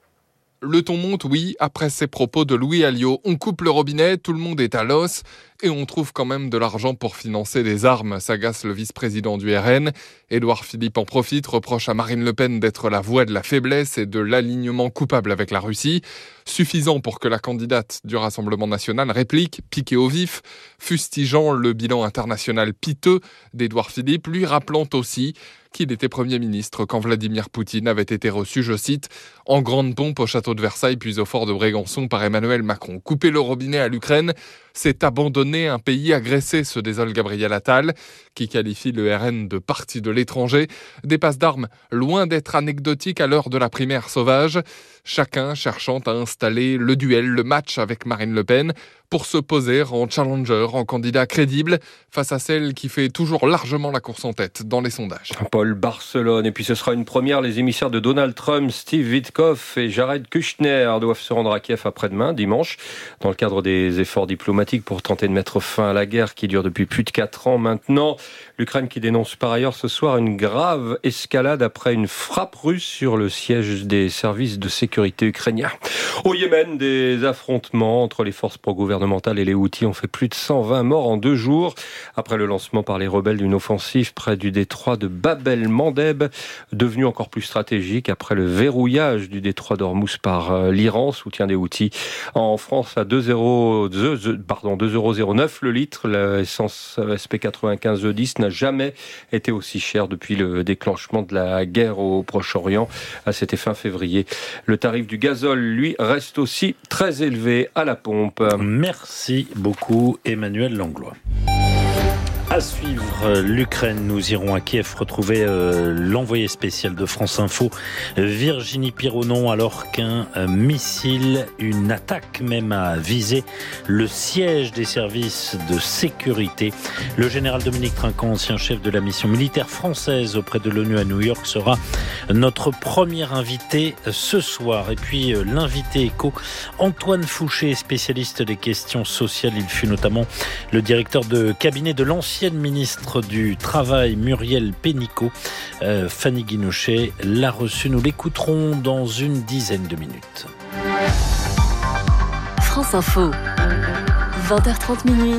Le ton monte, oui, après ces propos de Louis Alliot. On coupe le robinet, tout le monde est à l'os et on trouve quand même de l'argent pour financer des armes, s'agace le vice-président du R N. Édouard Philippe en profite, reproche à Marine Le Pen d'être la voix de la faiblesse et de l'alignement coupable avec la Russie. Suffisant pour que la candidate du Rassemblement national réplique, piquée au vif, fustigeant le bilan international piteux d'Édouard Philippe, lui rappelant aussi qu'il était Premier ministre quand Vladimir Poutine avait été reçu, je cite, en grande pompe au château de Versailles puis au fort de Brégançon par Emmanuel Macron. Couper le robinet à l'Ukraine, c'est abandonner un pays agressé, se désole Gabriel Attal, qui qualifie le R N de parti de l'étranger. Des passes d'armes loin d'être anecdotiques à l'heure de la primaire sauvage, chacun cherchant à installer le duel, le match avec Marine Le Pen, pour se poser en challenger, en candidat crédible, face à celle qui fait toujours largement la course en tête dans les sondages. Paul Barcelone, et puis ce sera une première, les émissaires de Donald Trump, Steve Witkoff et Jared Kushner doivent se rendre à Kiev après-demain, dimanche, dans le cadre des efforts diplomatiques pour tenter de mettre fin à la guerre qui dure depuis plus de quatre ans maintenant. L'Ukraine qui dénonce par ailleurs ce soir une grave escalade après une frappe russe sur le siège des services de sécurité ukrainiens. Au Yémen, des affrontements entre les forces pro-gouvernementales et les Houthis ont fait plus de cent vingt morts en deux jours, après le lancement par les rebelles d'une offensive près du détroit de Bab el-Mandeb, devenu encore plus stratégique après le verrouillage du détroit d'Ormuz par l'Iran, soutien des Houthis. En France, à deux euros zéro neuf le litre, l'essence S P quatre-vingt-quinze E dix n'a jamais été aussi chère depuis le déclenchement de la guerre au Proche-Orient. C'était fin février. Le tarif du gazole, lui, reste aussi très élevé à la pompe. Merci beaucoup, Emmanuel Langlois. À suivre l'Ukraine, nous irons à Kiev retrouver euh, l'envoyé spécial de France Info, Virginie Pironon, alors qu'un euh, missile, une attaque même a visé le siège des services de sécurité. Le général Dominique Trinquant, ancien chef de la mission militaire française auprès de l'ONU à New York, sera notre premier invité ce soir. Et puis euh, l'invité éco, Antoine Fouché, spécialiste des questions sociales. Il fut notamment le directeur de cabinet de l'ancien L'ancienne ministre du Travail, Muriel Pénicaud, euh, Fanny Guinochet, l'a reçue. Nous l'écouterons dans une dizaine de minutes. France Info, vingt heures trente minuit.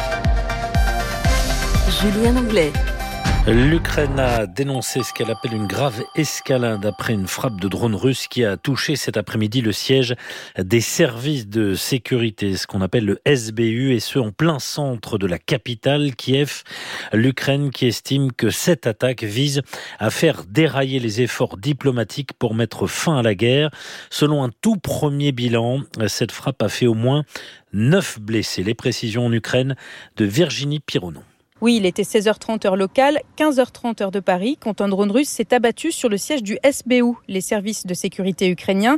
Julien Anglais. L'Ukraine a dénoncé ce qu'elle appelle une grave escalade après une frappe de drone russe qui a touché cet après-midi le siège des services de sécurité, ce qu'on appelle le S B U, et ce en plein centre de la capitale, Kiev. L'Ukraine qui estime que cette attaque vise à faire dérailler les efforts diplomatiques pour mettre fin à la guerre. Selon un tout premier bilan, cette frappe a fait au moins neuf blessés. Les précisions en Ukraine de Virginie Pironon. Oui, il était seize heures trente heure locale, quinze heures trente heure de Paris, quand un drone russe s'est abattu sur le siège du S B U, les services de sécurité ukrainiens.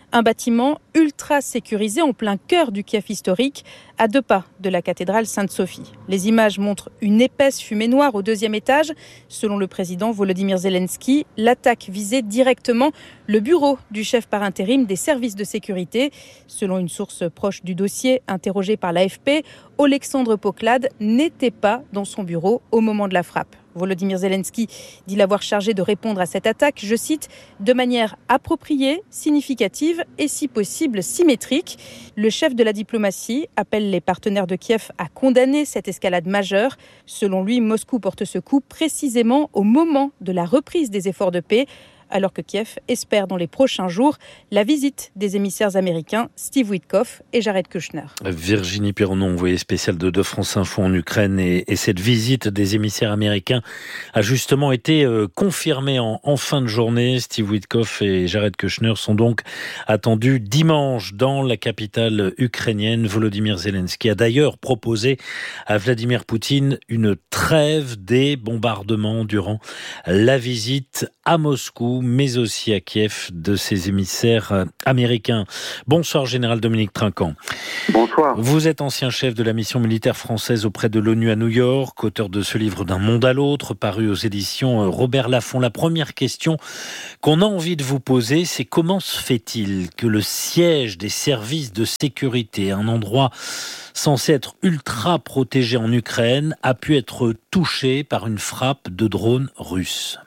Un bâtiment ultra sécurisé en plein cœur du Kiev historique, à deux pas de la cathédrale Sainte-Sophie. Les images montrent une épaisse fumée noire au deuxième étage. Selon le président Volodymyr Zelensky, l'attaque visait directement le bureau du chef par intérim des services de sécurité. Selon une source proche du dossier, interrogée par l'A F P, Oleksandr Poklad n'était pas dans son bureau au moment de la frappe. Volodymyr Zelensky dit l'avoir chargé de répondre à cette attaque, je cite, de manière appropriée, significative et si possible symétrique. Le chef de la diplomatie appelle les partenaires de Kiev à condamner cette escalade majeure. Selon lui, Moscou porte ce coup précisément au moment de la reprise des efforts de paix, alors que Kiev espère dans les prochains jours la visite des émissaires américains Steve Witkoff et Jared Kushner. Virginie Perronon, envoyée spéciale de, de France Info en Ukraine, et, et cette visite des émissaires américains a justement été euh, confirmée en, en fin de journée. Steve Witkoff et Jared Kushner sont donc attendus dimanche dans la capitale ukrainienne. Volodymyr Zelensky a d'ailleurs proposé à Vladimir Poutine une trêve des bombardements durant la visite à Moscou, mais aussi à Kiev, de ses émissaires américains. Bonsoir, Général Dominique Trinquant. Bonsoir. Vous êtes ancien chef de la mission militaire française auprès de l'ONU à New York, auteur de ce livre D'un monde à l'autre, paru aux éditions Robert Laffont. La première question qu'on a envie de vous poser, c'est comment se fait-il que le siège des services de sécurité, un endroit censé être ultra protégé en Ukraine, a pu être touché par une frappe de drone russe?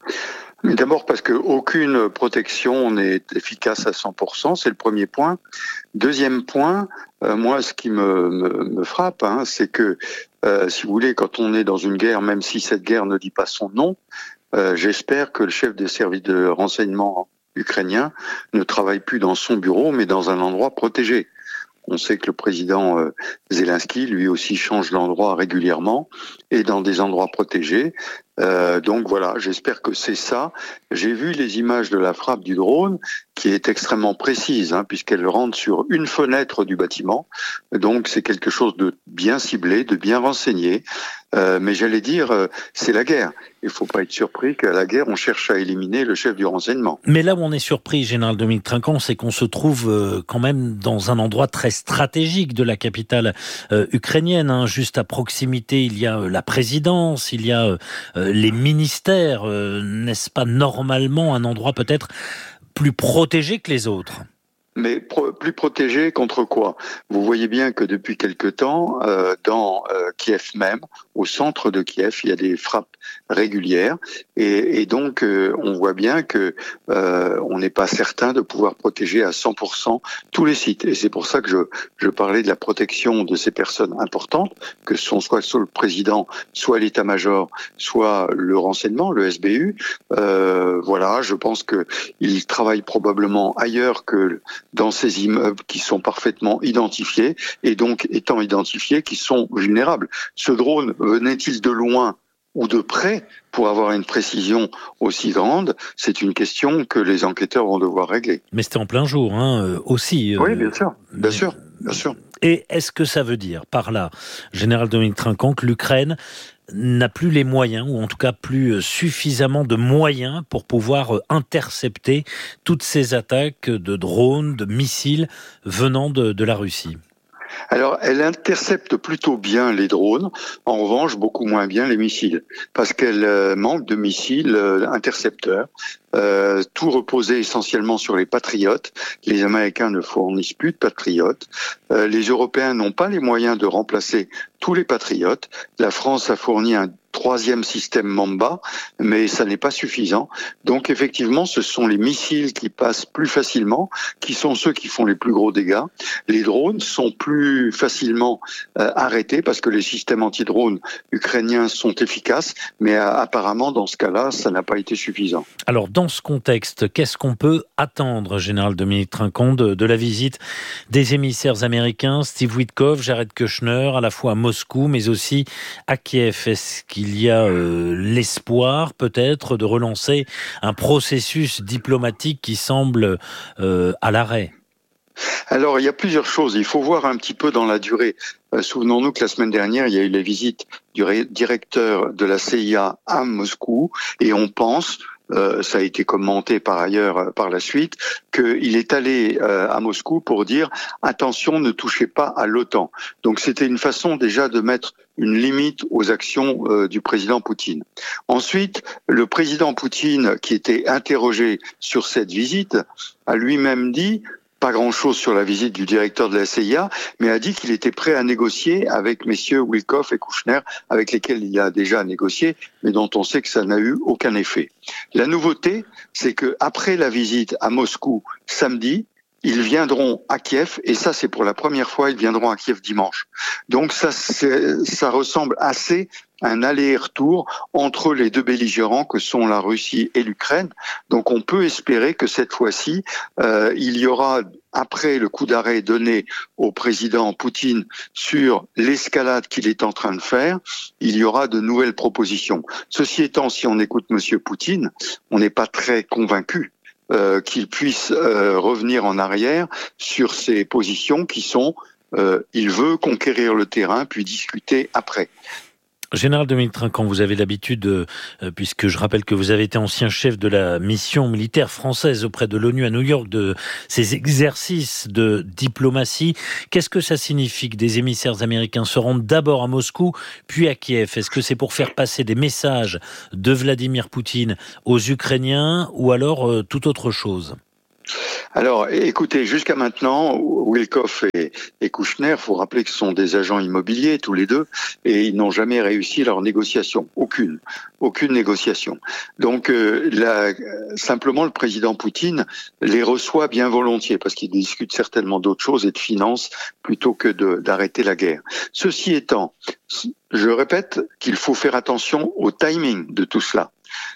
D'abord parce qu'aucune protection n'est efficace à cent pour cent, c'est le premier point. Deuxième point, euh, moi ce qui me, me, me frappe, hein, c'est que, euh, si vous voulez, quand on est dans une guerre, même si cette guerre ne dit pas son nom, euh, j'espère que le chef des services de renseignement ukrainien ne travaille plus dans son bureau, mais dans un endroit protégé. On sait que le président euh, Zelensky, lui aussi, change d'endroit régulièrement et dans des endroits protégés. Euh, donc voilà, j'espère que c'est ça. J'ai vu les images de la frappe du drone, qui est extrêmement précise, hein, puisqu'elle rentre sur une fenêtre du bâtiment. Donc c'est quelque chose de bien ciblé, de bien renseigné. Euh, mais j'allais dire, euh, c'est la guerre. Il ne faut pas être surpris qu'à la guerre, on cherche à éliminer le chef du renseignement. Mais là où on est surpris, Général Dominique Trinquant, c'est qu'on se trouve euh, quand même dans un endroit très stratégique de la capitale euh, ukrainienne. Hein. Juste à proximité, il y a euh, la présidence, il y a euh, les ministères. Euh, n'est-ce pas normalement un endroit peut-être plus protégé que les autres ? Mais pro- plus protégé contre quoi? Vous voyez bien que depuis quelque temps, euh, dans euh, Kiev même, au centre de Kiev, il y a des frappes régulières, et, et donc euh, on voit bien que euh, on n'est pas certain de pouvoir protéger à cent pour cent tous les sites. Et c'est pour ça que je, je parlais de la protection de ces personnes importantes, que ce sont soit, soit le président, soit l'état-major, soit le renseignement, le S B U. Euh, voilà, je pense que ils travaillent probablement ailleurs que dans ces immeubles qui sont parfaitement identifiés, et donc étant identifiés, qui sont vulnérables. Ce drone venait-il de loin ou de près pour avoir une précision aussi grande? C'est une question que les enquêteurs vont devoir régler. Mais c'était en plein jour, hein, aussi. Oui, bien sûr, bien mais... sûr, bien sûr. Et est-ce que ça veut dire, par là, Général Dominique Trinquant, que l'Ukraine n'a plus les moyens, ou en tout cas plus suffisamment de moyens pour pouvoir intercepter toutes ces attaques de drones, de missiles venant de, de la Russie? Alors, elle intercepte plutôt bien les drones, en revanche, beaucoup moins bien les missiles, parce qu'elle euh, manque de missiles euh, intercepteurs. Euh, tout reposait essentiellement sur les patriotes. Les Américains ne fournissent plus de patriotes. Euh, les Européens n'ont pas les moyens de remplacer tous les patriotes. La France a fourni un troisième système Mamba, mais ça n'est pas suffisant. Donc effectivement, ce sont les missiles qui passent plus facilement, qui sont ceux qui font les plus gros dégâts. Les drones sont plus facilement euh, arrêtés parce que les systèmes anti-drones ukrainiens sont efficaces, mais euh, apparemment, dans ce cas-là, ça n'a pas été suffisant. Alors, dans ce contexte, qu'est-ce qu'on peut attendre, Général Dominique Trinquant, de, de la visite des émissaires américains, Steve Witkoff, Jared Kushner, à la fois à Moscou, mais aussi à Kiev? Est-ce qu'il y a euh, l'espoir, peut-être, de relancer un processus diplomatique qui semble euh, à l'arrêt? Alors, il y a plusieurs choses. Il faut voir un petit peu dans la durée. Euh, souvenons-nous que la semaine dernière, il y a eu la visite du ré- directeur de la C I A à Moscou, et on pense, euh, ça a été commenté par ailleurs euh, par la suite, qu'il est allé euh, à Moscou pour dire attention, ne touchez pas à l'OTAN. Donc c'était une façon déjà de mettre une limite aux actions euh, du président Poutine. Ensuite, le président Poutine, qui était interrogé sur cette visite, a lui-même dit pas grand-chose sur la visite du directeur de la C I A, mais a dit qu'il était prêt à négocier avec messieurs Witkoff et Kouchner, avec lesquels il a déjà négocié, mais dont on sait que ça n'a eu aucun effet. La nouveauté, c'est que après la visite à Moscou samedi, ils viendront à Kiev, et ça c'est pour la première fois, ils viendront à Kiev dimanche. Donc ça, c'est, ça ressemble assez à un aller-retour entre les deux belligérants que sont la Russie et l'Ukraine. Donc on peut espérer que cette fois-ci, euh, il y aura, après le coup d'arrêt donné au président Poutine sur l'escalade qu'il est en train de faire, il y aura de nouvelles propositions. Ceci étant, si on écoute Monsieur Poutine, on n'est pas très convaincu Euh, qu'il puisse euh, revenir en arrière sur ses positions qui sont euh, il veut conquérir le terrain puis discuter après. Général Dominique Trinquant, vous avez l'habitude, euh, puisque je rappelle que vous avez été ancien chef de la mission militaire française auprès de l'ONU à New York, de ces exercices de diplomatie. Qu'est-ce que ça signifie que des émissaires américains se rendent d'abord à Moscou, puis à Kiev? Est-ce que c'est pour faire passer des messages de Vladimir Poutine aux Ukrainiens ou alors euh, toute autre chose? Alors, écoutez, jusqu'à maintenant, Witkoff et, et Kouchner, faut rappeler que ce sont des agents immobiliers, tous les deux, et ils n'ont jamais réussi leur négociation. Aucune. Aucune négociation. Donc, euh, la, simplement, le président Poutine les reçoit bien volontiers, parce qu'il discute certainement d'autres choses et de finances, plutôt que de, d'arrêter la guerre. Ceci étant, je répète qu'il faut faire attention au timing de tout cela.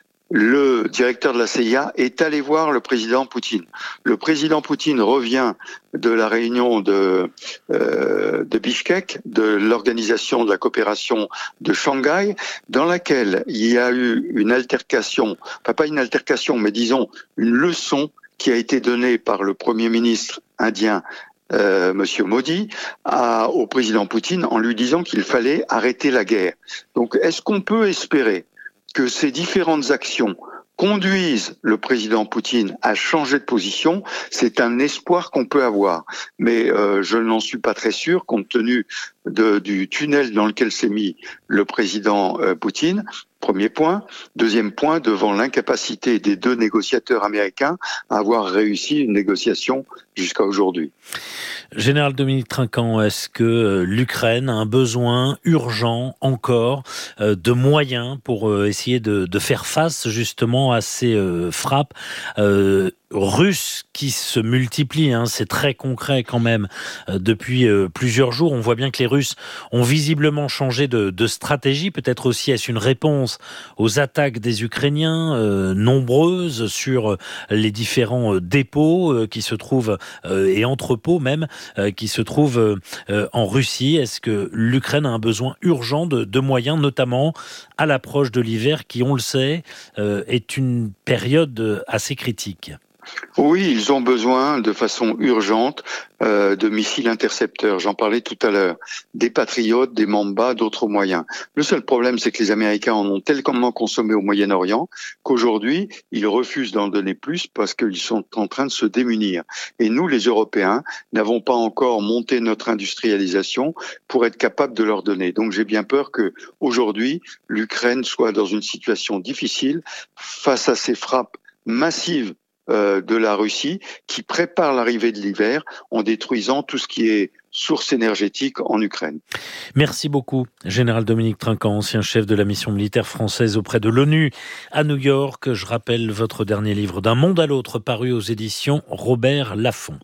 Le directeur de la C I A est allé voir le président Poutine. Le président Poutine revient de la réunion de, euh, de Bishkek, de l'organisation de la coopération de Shanghai, dans laquelle il y a eu une altercation, enfin pas une altercation, mais disons une leçon qui a été donnée par le Premier ministre indien Euh, Monsieur Modi à, au président Poutine en lui disant qu'il fallait arrêter la guerre. Donc, est-ce qu'on peut espérer que ces différentes actions conduisent le président Poutine à changer de position? C'est un espoir qu'on peut avoir. Mais euh, je n'en suis pas très sûr, compte tenu de, du tunnel dans lequel s'est mis le président euh, Poutine. Premier point. Deuxième point, devant l'incapacité des deux négociateurs américains à avoir réussi une négociation jusqu'à aujourd'hui. Général Dominique Trinquant, est-ce que l'Ukraine a un besoin urgent encore euh, de moyens pour euh, essayer de, de faire face justement à ces euh, frappes euh, russes qui se multiplient, hein, c'est très concret quand même, euh, depuis euh, plusieurs jours. On voit bien que les Russes ont visiblement changé de, de stratégie, peut-être aussi est-ce une réponse aux attaques des Ukrainiens, euh, nombreuses sur les différents euh, dépôts euh, qui se trouvent, euh, et entrepôts même, euh, qui se trouvent euh, en Russie. Est-ce que l'Ukraine a un besoin urgent de, de moyens, notamment à l'approche de l'hiver qui, on le sait, euh, est une période assez critique? Oui, ils ont besoin de façon urgente euh, de missiles intercepteurs. J'en parlais tout à l'heure. Des Patriotes, des Mamba, d'autres moyens. Le seul problème, c'est que les Américains en ont tellement consommé au Moyen-Orient qu'aujourd'hui, ils refusent d'en donner plus parce qu'ils sont en train de se démunir. Et nous, les Européens, n'avons pas encore monté notre industrialisation pour être capables de leur donner. Donc j'ai bien peur que aujourd'hui, l'Ukraine soit dans une situation difficile face à ces frappes massives Euh, de la Russie qui prépare l'arrivée de l'hiver en détruisant tout ce qui est source énergétique en Ukraine. Merci beaucoup, Général Dominique Trinquant, ancien chef de la mission militaire française auprès de l'ONU à New York. Je rappelle votre dernier livre, D'un monde à l'autre, paru aux éditions Robert Laffont.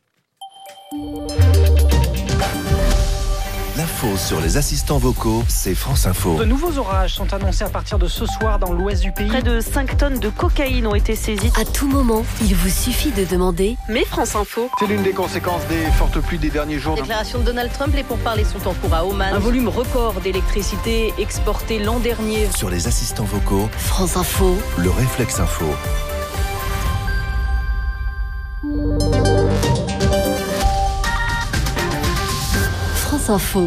L'info sur les assistants vocaux, c'est France Info. De nouveaux orages sont annoncés à partir de ce soir dans l'ouest du pays. Près de cinq tonnes de cocaïne ont été saisies. À tout moment, il vous suffit de demander « Mais France Info ». C'est l'une des conséquences des fortes pluies des derniers jours. Déclaration de Donald Trump, les pourparlers sont en cours à Oman. Un volume record d'électricité exporté l'an dernier. Sur les assistants vocaux, France Info, le réflexe info. France Info.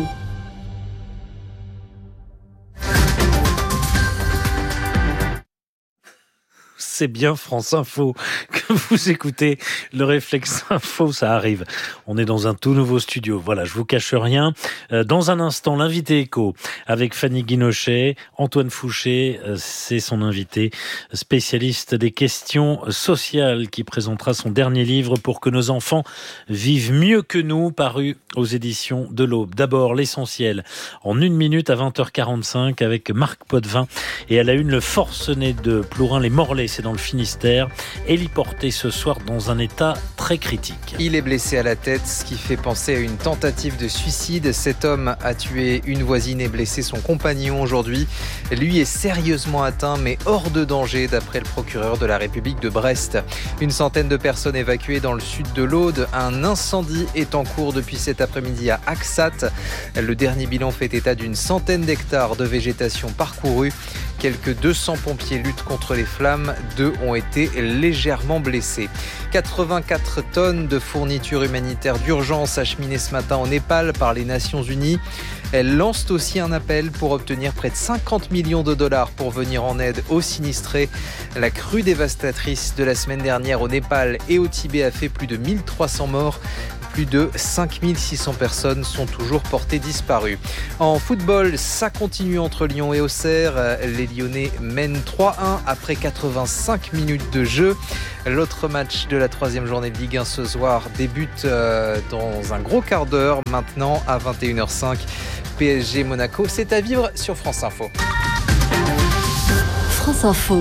c'est bien France Info que vous écoutez. Le réflexe info, ça arrive. On est dans un tout nouveau studio. Voilà, je vous cache rien. Dans un instant, l'invité écho avec Fanny Guinochet. Antoine Fouché, c'est son invité, spécialiste des questions sociales, qui présentera son dernier livre Pour que nos enfants vivent mieux que nous, paru aux éditions de l'Aube. D'abord, l'essentiel en une minute à vingt heures quarante-cinq avec Marc Potvin. Et à la une, le forcené de Plourin-les-Morlaix, c'est dans le Finistère, héliporté ce soir dans un état très critique. Il est blessé à la tête, ce qui fait penser à une tentative de suicide. Cet homme a tué une voisine et blessé son compagnon aujourd'hui. Lui est sérieusement atteint, mais hors de danger, d'après le procureur de la République de Brest. Une centaine de personnes évacuées dans le sud de l'Aude. Un incendie est en cours depuis cet après-midi à Axat. Le dernier bilan fait état d'une centaine d'hectares de végétation parcourue. Quelques deux cents pompiers luttent contre les flammes. Deux ont été légèrement blessés. quatre-vingt-quatre tonnes de fournitures humanitaires d'urgence acheminées ce matin au Népal par les Nations Unies. Elles lancent aussi un appel pour obtenir près de cinquante millions de dollars pour venir en aide aux sinistrés. La crue dévastatrice de la semaine dernière au Népal et au Tibet a fait plus de mille trois cents morts. Plus de cinq mille six cents personnes sont toujours portées disparues. En football, ça continue entre Lyon et Auxerre. Les Lyonnais mènent trois un après quatre-vingt-cinq minutes de jeu. L'autre match de la troisième journée de Ligue un ce soir débute dans un gros quart d'heure. Maintenant, à vingt et une heures cinq, P S G Monaco, c'est à vivre sur France Info. France Info.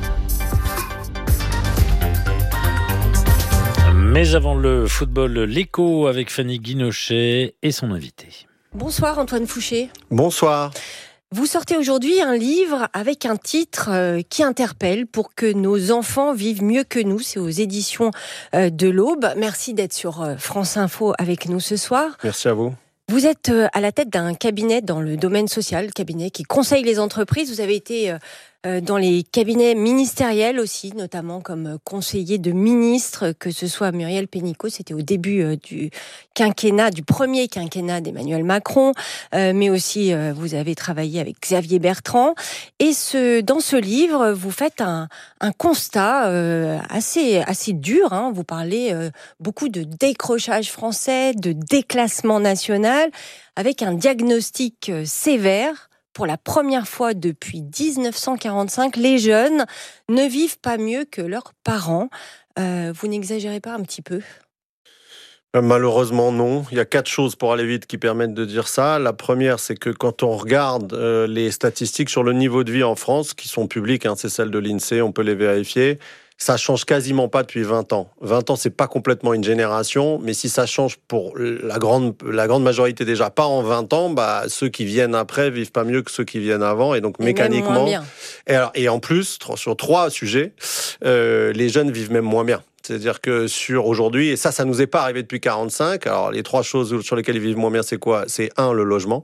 Mais avant le football, l'écho avec Fanny Guinochet et son invité. Bonsoir Antoine Fouché. Bonsoir. Vous sortez aujourd'hui un livre avec un titre qui interpelle, Pour que nos enfants vivent mieux que nous. C'est aux éditions de l'Aube. Merci d'être sur France Info avec nous ce soir. Merci à vous. Vous êtes à la tête d'un cabinet dans le domaine social, cabinet qui conseille les entreprises. Vous avez été dans les cabinets ministériels aussi, notamment comme conseiller de ministre, que ce soit Muriel Pénicaud, c'était au début du quinquennat, du premier quinquennat d'Emmanuel Macron, mais aussi vous avez travaillé avec Xavier Bertrand. Et ce, dans ce livre, vous faites un, un constat assez, assez dur, hein. Vous parlez beaucoup de décrochage français, de déclassement national, avec un diagnostic sévère. Pour la première fois depuis dix-neuf cent quarante-cinq, les jeunes ne vivent pas mieux que leurs parents. Euh, vous n'exagérez pas un petit peu ? Malheureusement, non. Il y a quatre choses pour aller vite qui permettent de dire ça. La première, c'est que quand on regarde euh, les statistiques sur le niveau de vie en France, qui sont publiques, hein, c'est celles de l'INSEE, on peut les vérifier, ça change quasiment pas depuis vingt ans. vingt ans, c'est pas complètement une génération, mais si ça change pour la grande, la grande majorité déjà pas en vingt ans, bah, ceux qui viennent après vivent pas mieux que ceux qui viennent avant, et donc et mécaniquement. Même moins bien. Et, alors, et en plus, sur trois sujets, euh, les jeunes vivent même moins bien. C'est-à-dire que sur aujourd'hui, et ça, ça nous est pas arrivé depuis quarante-cinq, alors les trois choses sur lesquelles ils vivent moins bien, c'est quoi ? C'est un, le logement.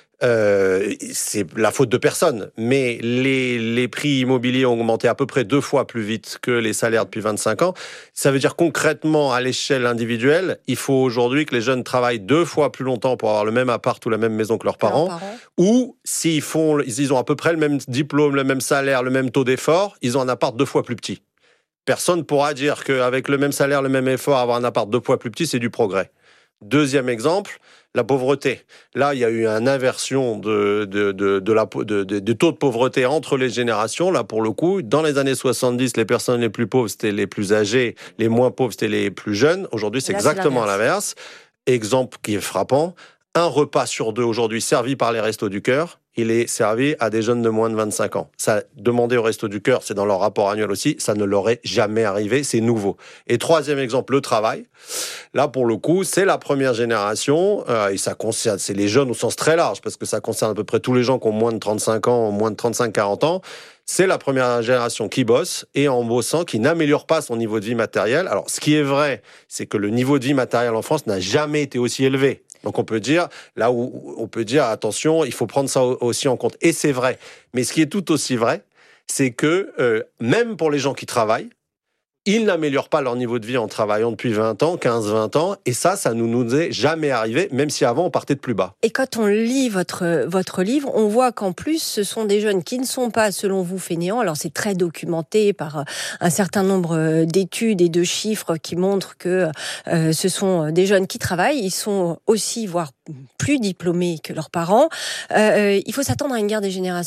Euh, c'est la faute de personne, mais les, les prix immobiliers ont augmenté à peu près deux fois plus vite que les salaires depuis vingt-cinq ans. Ça veut dire concrètement, à l'échelle individuelle, il faut aujourd'hui que les jeunes travaillent deux fois plus longtemps pour avoir le même appart ou la même maison que leurs parents, leurs parents. Ou s'ils font, ils ont à peu près le même diplôme, le même salaire, le même taux d'effort, ils ont un appart deux fois plus petit. Personne ne pourra dire qu'avec le même salaire, le même effort, avoir un appart deux fois plus petit, c'est du progrès. Deuxième exemple, la pauvreté. Là, il y a eu une inversion de, de, de, de la, de, de, de taux de pauvreté entre les générations. Là, pour le coup, dans les années soixante-dix, les personnes les plus pauvres, c'était les plus âgées, les moins pauvres, c'était les plus jeunes. Aujourd'hui, c'est Là, exactement c'est l'inverse. Exemple qui est frappant. Un repas sur deux aujourd'hui servi par les Restos du Cœur, il est servi à des jeunes de moins de vingt-cinq ans. Ça, demander aux Restos du Cœur, c'est dans leur rapport annuel aussi, ça ne leur est jamais arrivé, c'est nouveau. Et troisième exemple, le travail. Là, pour le coup, c'est la première génération, euh, et ça concerne, c'est les jeunes au sens très large, parce que ça concerne à peu près tous les gens qui ont moins de trente-cinq ans, moins de trente-cinq à quarante ans. C'est la première génération qui bosse, et en bossant, qui n'améliore pas son niveau de vie matériel. Alors, ce qui est vrai, c'est que le niveau de vie matériel en France n'a jamais été aussi élevé. Donc on peut dire, là où on peut dire, attention, il faut prendre ça aussi en compte. Et c'est vrai. Mais ce qui est tout aussi vrai, c'est que euh, même pour les gens qui travaillent, Ils n'améliorent pas leur niveau de vie en travaillant depuis vingt ans, quinze vingt ans, et ça, ça ne nous, nous est jamais arrivé, même si avant on partait de plus bas. Et quand on lit votre, votre livre, on voit qu'en plus, ce sont des jeunes qui ne sont pas, selon vous, fainéants. Alors c'est très documenté par un certain nombre d'études et de chiffres qui montrent que euh, ce sont des jeunes qui travaillent. Ils sont aussi, voire plus diplômés que leurs parents. Euh, il faut s'attendre à une guerre des générations ?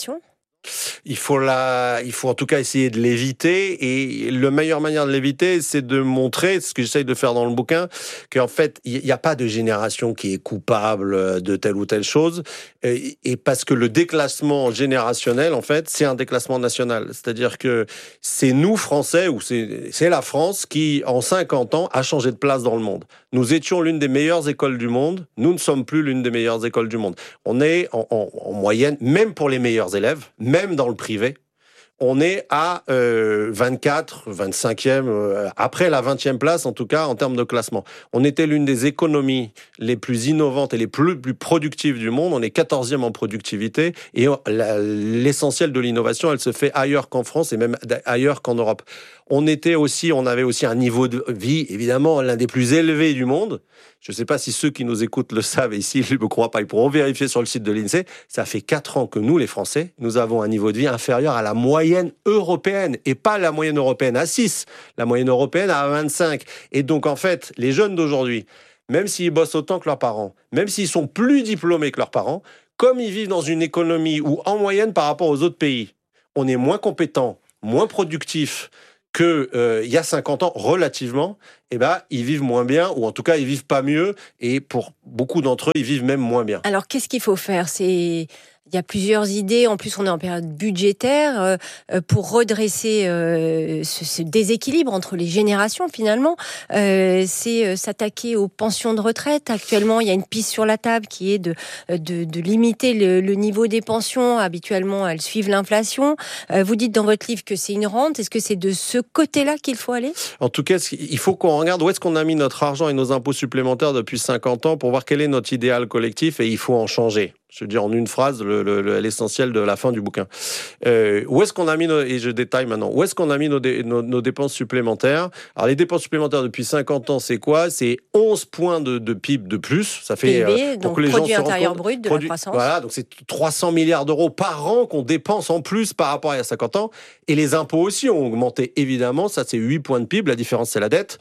Il faut la, il faut en tout cas essayer de l'éviter, et la meilleure manière de l'éviter, c'est de montrer, ce que j'essaye de faire dans le bouquin, qu'en fait, il n'y a pas de génération qui est coupable de telle ou telle chose, et parce que le déclassement générationnel, en fait, c'est un déclassement national. C'est-à-dire que c'est nous, Français, ou c'est, c'est la France qui, en cinquante ans, a changé de place dans le monde. Nous étions l'une des meilleures écoles du monde, nous ne sommes plus l'une des meilleures écoles du monde. On est en, en, en moyenne, même pour les meilleurs élèves, même dans le privé, on est à euh, vingt-quatre, vingt-cinquième, euh, après la vingtième place en tout cas en termes de classement. On était l'une des économies les plus innovantes et les plus, plus productives du monde. On est quatorzième en productivité, et la, l'essentiel de l'innovation, elle se fait ailleurs qu'en France et même ailleurs qu'en Europe. On était aussi, on avait aussi un niveau de vie, évidemment, l'un des plus élevés du monde. Je ne sais pas si ceux qui nous écoutent le savent, et s'ils ne me croient pas, ils pourront vérifier sur le site de l'INSEE. Ça fait quatre ans que nous, les Français, nous avons un niveau de vie inférieur à la moyenne européenne, et pas la moyenne européenne à six, la moyenne européenne à vingt-cinq. Et donc, en fait, les jeunes d'aujourd'hui, même s'ils bossent autant que leurs parents, même s'ils sont plus diplômés que leurs parents, comme ils vivent dans une économie où, en moyenne, par rapport aux autres pays, on est moins compétent, moins productif que euh, il y a cinquante ans, relativement, eh ben, ils vivent moins bien, ou en tout cas, ils vivent pas mieux, et pour beaucoup d'entre eux, ils vivent même moins bien. Alors, qu'est-ce qu'il faut faire ? C'est... Il y a plusieurs idées. En plus, on est en période budgétaire euh, pour redresser euh, ce, ce déséquilibre entre les générations. Finalement, euh, c'est euh, s'attaquer aux pensions de retraite. Actuellement, il y a une piste sur la table qui est de de, de limiter le, le niveau des pensions. Habituellement, elles suivent l'inflation. Euh, vous dites dans votre livre que c'est une rente. Est-ce que c'est de ce côté-là qu'il faut aller ? En tout cas, il faut qu'on regarde où est-ce qu'on a mis notre argent et nos impôts supplémentaires depuis cinquante ans pour voir quel est notre idéal collectif, et il faut en changer. Je veux dire en une phrase le, le, l'essentiel de la fin du bouquin. Euh, où est-ce qu'on a mis nos, et je détaille maintenant, où est-ce qu'on a mis nos, dé, nos, nos dépenses supplémentaires ? Alors les dépenses supplémentaires depuis cinquante ans, c'est quoi ? C'est onze points de, de P I B de plus. Ça fait P I B, euh, donc produit intérieur brut de produit, la croissance. Voilà, donc c'est trois cents milliards d'euros par an qu'on dépense en plus par rapport à il y a cinquante ans. Et les impôts aussi ont augmenté, évidemment. Ça, c'est huit points de P I B. La différence, c'est la dette.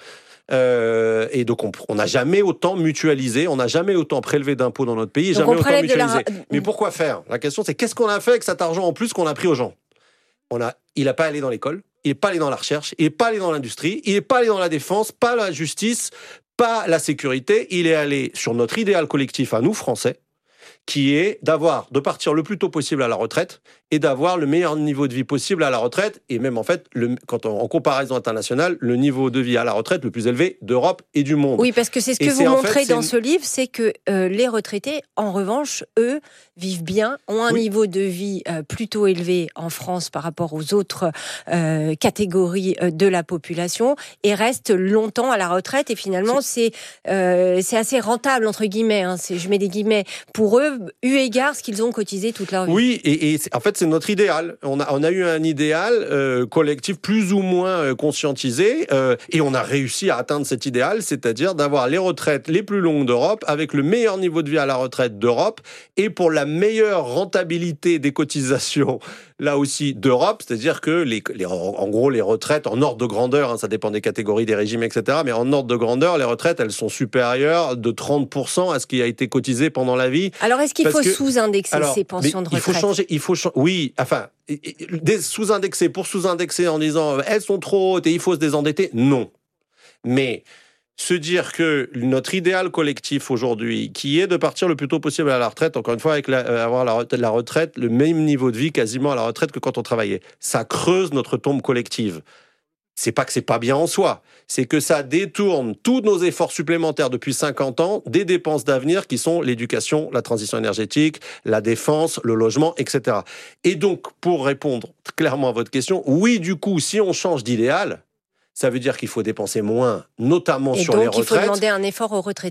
Euh, et donc on n'a jamais autant mutualisé, on n'a jamais autant prélevé d'impôts dans notre pays, et jamais autant mutualisé. La... Mais pourquoi faire ? La question, c'est qu'est-ce qu'on a fait avec cet argent en plus qu'on a pris aux gens ? On a, il n'a pas allé dans l'école, il n'est pas allé dans la recherche, il n'est pas allé dans l'industrie, il n'est pas allé dans la défense, pas la justice, pas la sécurité. Il est allé sur notre idéal collectif à nous, Français, qui est d'avoir, de partir le plus tôt possible à la retraite et d'avoir le meilleur niveau de vie possible à la retraite, et même en fait, le, quand on, en comparaison internationale, le niveau de vie à la retraite le plus élevé d'Europe et du monde. Oui, parce que c'est ce que et vous montrez fait, dans ce livre, c'est que euh, les retraités, en revanche, eux, vivent bien, ont un oui. niveau de vie euh, plutôt élevé en France par rapport aux autres euh, catégories euh, de la population, et restent longtemps à la retraite, et finalement, c'est, c'est, euh, c'est assez rentable, entre guillemets, hein, c'est, je mets des guillemets, pour eux, eu égard ce qu'ils ont cotisé toute leur vie. Oui, et, et en fait, c'est notre idéal. On a, on a eu un idéal euh, collectif plus ou moins euh, conscientisé, euh, et on a réussi à atteindre cet idéal, c'est-à-dire d'avoir les retraites les plus longues d'Europe, avec le meilleur niveau de vie à la retraite d'Europe, et pour la meilleure rentabilité des cotisations, là aussi, d'Europe, c'est-à-dire que, les, les, en gros, les retraites, en ordre de grandeur, hein, ça dépend des catégories, des régimes, et cetera, mais en ordre de grandeur, les retraites, elles sont supérieures de trente pour cent à ce qui a été cotisé pendant la vie. Alors, est-ce qu'il Parce faut que, sous-indexer alors, ces pensions de retraite ? Il faut changer, il faut changer, oui, enfin, des sous-indexer pour sous-indexer en disant elles sont trop hautes et il faut se désendetter, non. Mais se dire que notre idéal collectif aujourd'hui, qui est de partir le plus tôt possible à la retraite, encore une fois, avec la, euh, avoir la, la retraite, le même niveau de vie quasiment à la retraite que quand on travaillait, ça creuse notre tombe collective. C'est pas que c'est pas bien en soi, c'est que ça détourne tous nos efforts supplémentaires depuis cinquante ans des dépenses d'avenir qui sont l'éducation, la transition énergétique, la défense, le logement, et cetera. Et donc, pour répondre clairement à votre question, oui, du coup, si on change d'idéal, ça veut dire qu'il faut dépenser moins, notamment et sur les retraites. Et donc, il faut demander un effort aux retraités.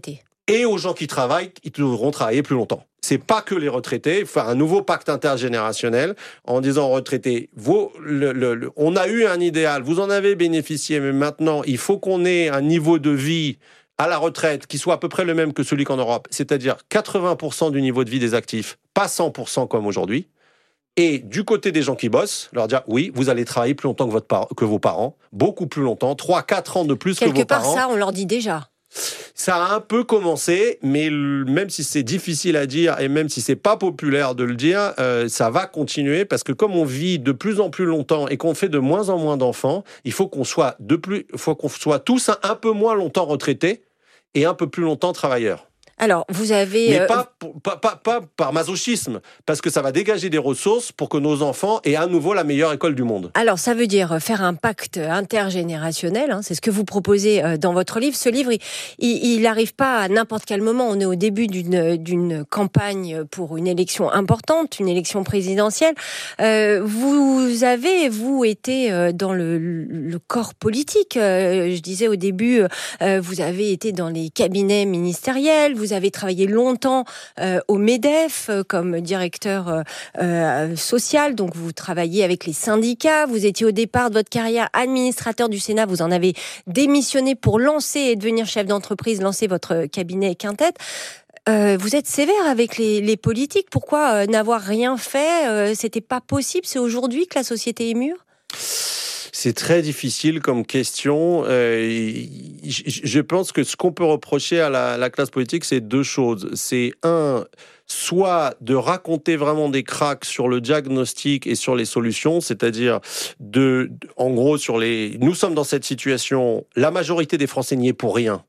Et aux gens qui travaillent, ils devront travailler plus longtemps. C'est pas que les retraités, faire un nouveau pacte intergénérationnel en disant aux retraités, vous, le, le, le, on a eu un idéal, vous en avez bénéficié, mais maintenant, il faut qu'on ait un niveau de vie à la retraite qui soit à peu près le même que celui qu'en Europe, c'est-à-dire quatre-vingts pour cent du niveau de vie des actifs, pas cent pour cent comme aujourd'hui. Et du côté des gens qui bossent, leur dire, oui, vous allez travailler plus longtemps que, votre par- que vos parents, beaucoup plus longtemps, trois quatre ans de plus Quelque que vos parents. Quelque part, ça, on leur dit déjà. Ça a un peu commencé, mais même si c'est difficile à dire et même si c'est pas populaire de le dire, euh, ça va continuer parce que comme on vit de plus en plus longtemps et qu'on fait de moins en moins d'enfants, il faut qu'on soit de plus, faut qu'on soit tous un, un peu moins longtemps retraités et un peu plus longtemps travailleurs. Alors, vous avez... Mais euh... pas, pas, pas, pas par masochisme, parce que ça va dégager des ressources pour que nos enfants aient à nouveau la meilleure école du monde. Alors, ça veut dire faire un pacte intergénérationnel, hein, c'est ce que vous proposez dans votre livre. Ce livre, il n'arrive pas à n'importe quel moment. On est au début d'une, d'une campagne pour une élection importante, une élection présidentielle. Euh, vous avez, vous, été dans le, le corps politique. Euh, je disais au début, euh, vous avez été dans les cabinets ministériels, vous Vous avez travaillé longtemps euh, au MEDEF euh, comme directeur euh, euh, social, donc vous travaillez avec les syndicats. Vous étiez au départ de votre carrière administrateur du Sénat. Vous en avez démissionné pour lancer et devenir chef d'entreprise, lancer votre cabinet Quintette. Euh, vous êtes sévère avec les, les politiques. Pourquoi euh, n'avoir rien fait euh, C'était pas possible. C'est aujourd'hui que la société est mûre. C'est très difficile comme question. Euh, je pense que ce qu'on peut reprocher à la, la classe politique, c'est deux choses. C'est un, soit de raconter vraiment des cracks sur le diagnostic et sur les solutions, c'est-à-dire de, en gros, sur les. Nous sommes dans cette situation. La majorité des Français n'y est pour rien.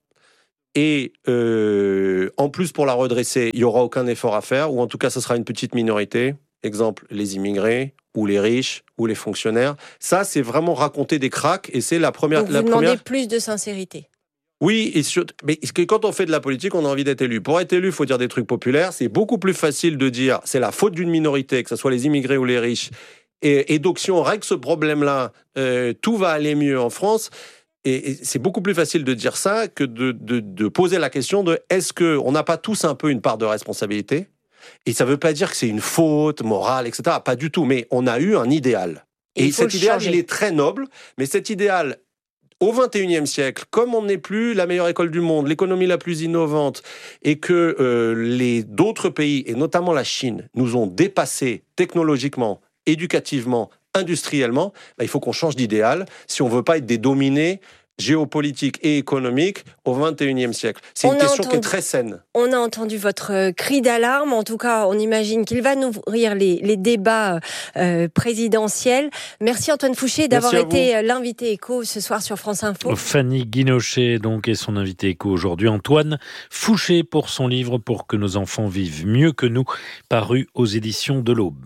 Et euh, en plus, pour la redresser, il n'y aura aucun effort à faire, ou en tout cas, ce sera une petite minorité. Exemple, les immigrés, ou les riches, ou les fonctionnaires. Ça, c'est vraiment raconter des cracks, et c'est la première... Donc vous la demandez première... plus de sincérité. Oui, et sur... mais quand on fait de la politique, on a envie d'être élu. Pour être élu, il faut dire des trucs populaires. C'est beaucoup plus facile de dire c'est la faute d'une minorité, que ce soit les immigrés ou les riches. Et, et donc, si on règle ce problème-là, euh, tout va aller mieux en France. Et, et c'est beaucoup plus facile de dire ça que de, de, de poser la question de est-ce qu'on n'a pas tous un peu une part de responsabilité ? Et ça ne veut pas dire que c'est une faute morale, et cetera. Pas du tout. Mais on a eu un idéal. Et, et cet idéal, changer. Il est très noble. Mais cet idéal, au vingt et unième siècle, comme on n'est plus la meilleure école du monde, l'économie la plus innovante, et que euh, les d'autres pays, et notamment la Chine, nous ont dépassés technologiquement, éducativement, industriellement, bah, il faut qu'on change d'idéal si on ne veut pas être des dominés géopolitique et économique au vingt et unième siècle. C'est on une question entendu, qui est très saine. On a entendu votre cri d'alarme. En tout cas, on imagine qu'il va nourrir les, les débats euh, présidentiels. Merci Antoine Fouché d'avoir été vous. l'invité écho ce soir sur France Info. Fanny Guinochet donc est son invité écho aujourd'hui. Antoine Fouché pour son livre « Pour que nos enfants vivent mieux que nous », paru aux éditions de l'Aube.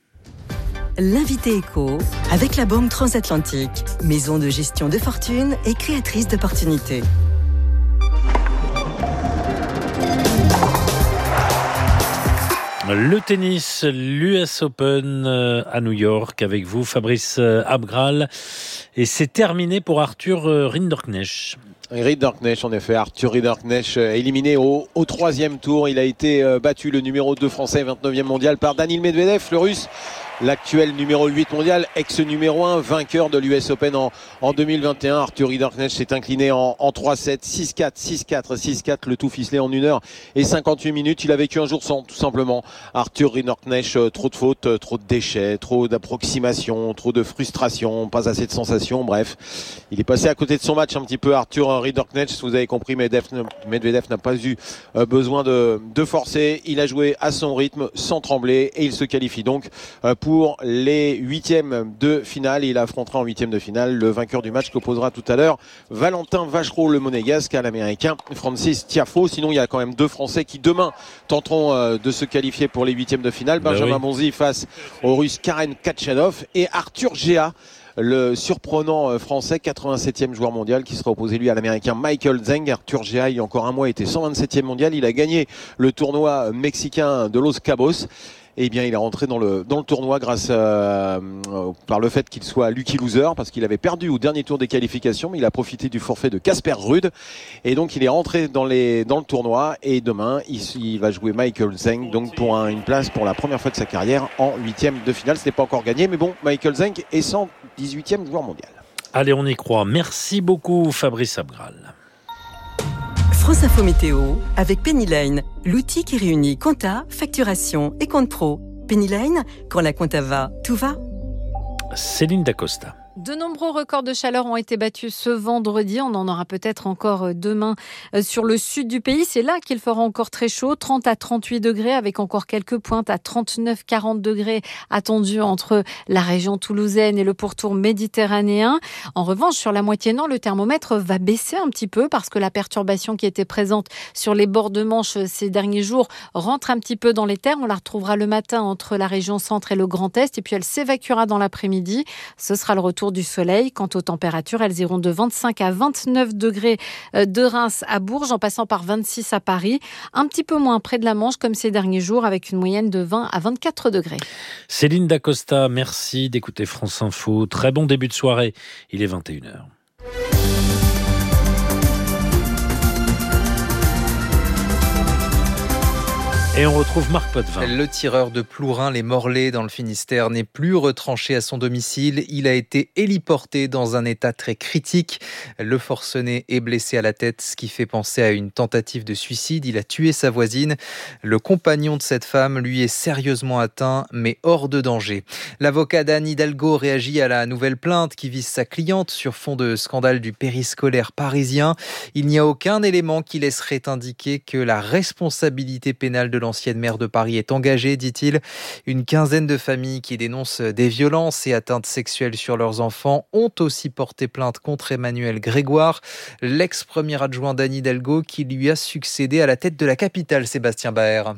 L'invité éco avec la Banque Transatlantique, maison de gestion de fortune et créatrice d'opportunités. Le tennis, l'U S Open à New York avec vous, Fabrice Abgral. Et c'est terminé pour Arthur Rinderknecht. Rinderknecht, en effet, Arthur Rinderknecht éliminé au, au troisième tour. Il a été battu, le numéro deux français, vingt-neuvième mondial, par Daniil Medvedev, le russe. L'actuel numéro huit mondial, ex-numéro un, vainqueur de l'U S Open en, en deux mille vingt et un. Arthur Rinderknecht s'est incliné en, en trois sept, six quatre, six quatre, six quatre, le tout ficelé en une heure et cinquante-huit minutes. Il a vécu un jour sans, tout simplement. Arthur Rinderknecht, trop de fautes, trop de déchets, trop d'approximations, trop de frustration, pas assez de sensations, bref. Il est passé à côté de son match un petit peu, Arthur Rinderknecht. Vous avez compris, Medvedev, Medvedev n'a pas eu besoin de, de forcer. Il a joué à son rythme, sans trembler, et il se qualifie donc pour pour les huitièmes de finale. Il affrontera en huitième de finale le vainqueur du match qu'opposera tout à l'heure Valentin Vachereau, le monégasque, à l'américain Francis Tiafoe. Sinon, il y a quand même deux Français qui demain tenteront euh, de se qualifier pour les huitièmes de finale. Ben Benjamin oui. Bonzi face au russe Karen Khachanov et Arthur Géa, le surprenant français, quatre-vingt-septième joueur mondial, qui sera opposé lui à l'américain Michael Zeng. Arthur Géa, il y a encore un mois, était cent vingt-septième mondial. Il a gagné le tournoi mexicain de Los Cabos. eh bien il est rentré dans le, dans le tournoi grâce à, euh, par le fait qu'il soit lucky loser, parce qu'il avait perdu au dernier tour des qualifications, mais il a profité du forfait de Casper Ruud. Et donc il est rentré dans, les, dans le tournoi, et demain il, il va jouer Michael Zeng, donc pour un, une place pour la première fois de sa carrière en huitième de finale. Ce n'est pas encore gagné, mais bon, Michael Zeng est cent dix-huitième joueur mondial. Allez, on y croit. Merci beaucoup Fabrice Abgral. France Info Météo avec Pennyline, l'outil qui réunit compta, facturation et compte pro. Pennyline, quand la compta va, tout va. Céline Dacosta. De nombreux records de chaleur ont été battus ce vendredi. On en aura peut-être encore demain sur le sud du pays. C'est là qu'il fera encore très chaud, trente à trente-huit degrés, avec encore quelques pointes à trente-neuf à quarante degrés attendus entre la région toulousaine et le pourtour méditerranéen. En revanche, sur la moitié nord, le thermomètre va baisser un petit peu parce que la perturbation qui était présente sur les bords de Manche ces derniers jours rentre un petit peu dans les terres. On la retrouvera le matin entre la région centre et le Grand Est, et puis elle s'évacuera dans l'après-midi. Ce sera le retour du soleil. Quant aux températures, elles iront de vingt-cinq à vingt-neuf degrés de Reims à Bourges, en passant par vingt-six à Paris. Un petit peu moins près de la Manche, comme ces derniers jours, avec une moyenne de vingt à vingt-quatre degrés. Céline Dacosta, merci d'écouter France Info. Très bon début de soirée. Il est vingt et une heures. Et on retrouve Marc Potvin. Le tireur de Plourin, les Morlaix dans le Finistère, n'est plus retranché à son domicile. Il a été héliporté dans un état très critique. Le forcené est blessé à la tête, ce qui fait penser à une tentative de suicide. Il a tué sa voisine. Le compagnon de cette femme, lui, est sérieusement atteint, mais hors de danger. L'avocat d'Anne Hidalgo réagit à la nouvelle plainte qui vise sa cliente sur fond de scandale du périscolaire parisien. Il n'y a aucun élément qui laisserait indiquer que la responsabilité pénale de l'ancienne maire de Paris est engagée, dit-il. Une quinzaine de familles qui dénoncent des violences et atteintes sexuelles sur leurs enfants ont aussi porté plainte contre Emmanuel Grégoire, l'ex-premier adjoint d'Anne Hidalgo qui lui a succédé à la tête de la capitale, Sébastien Baer.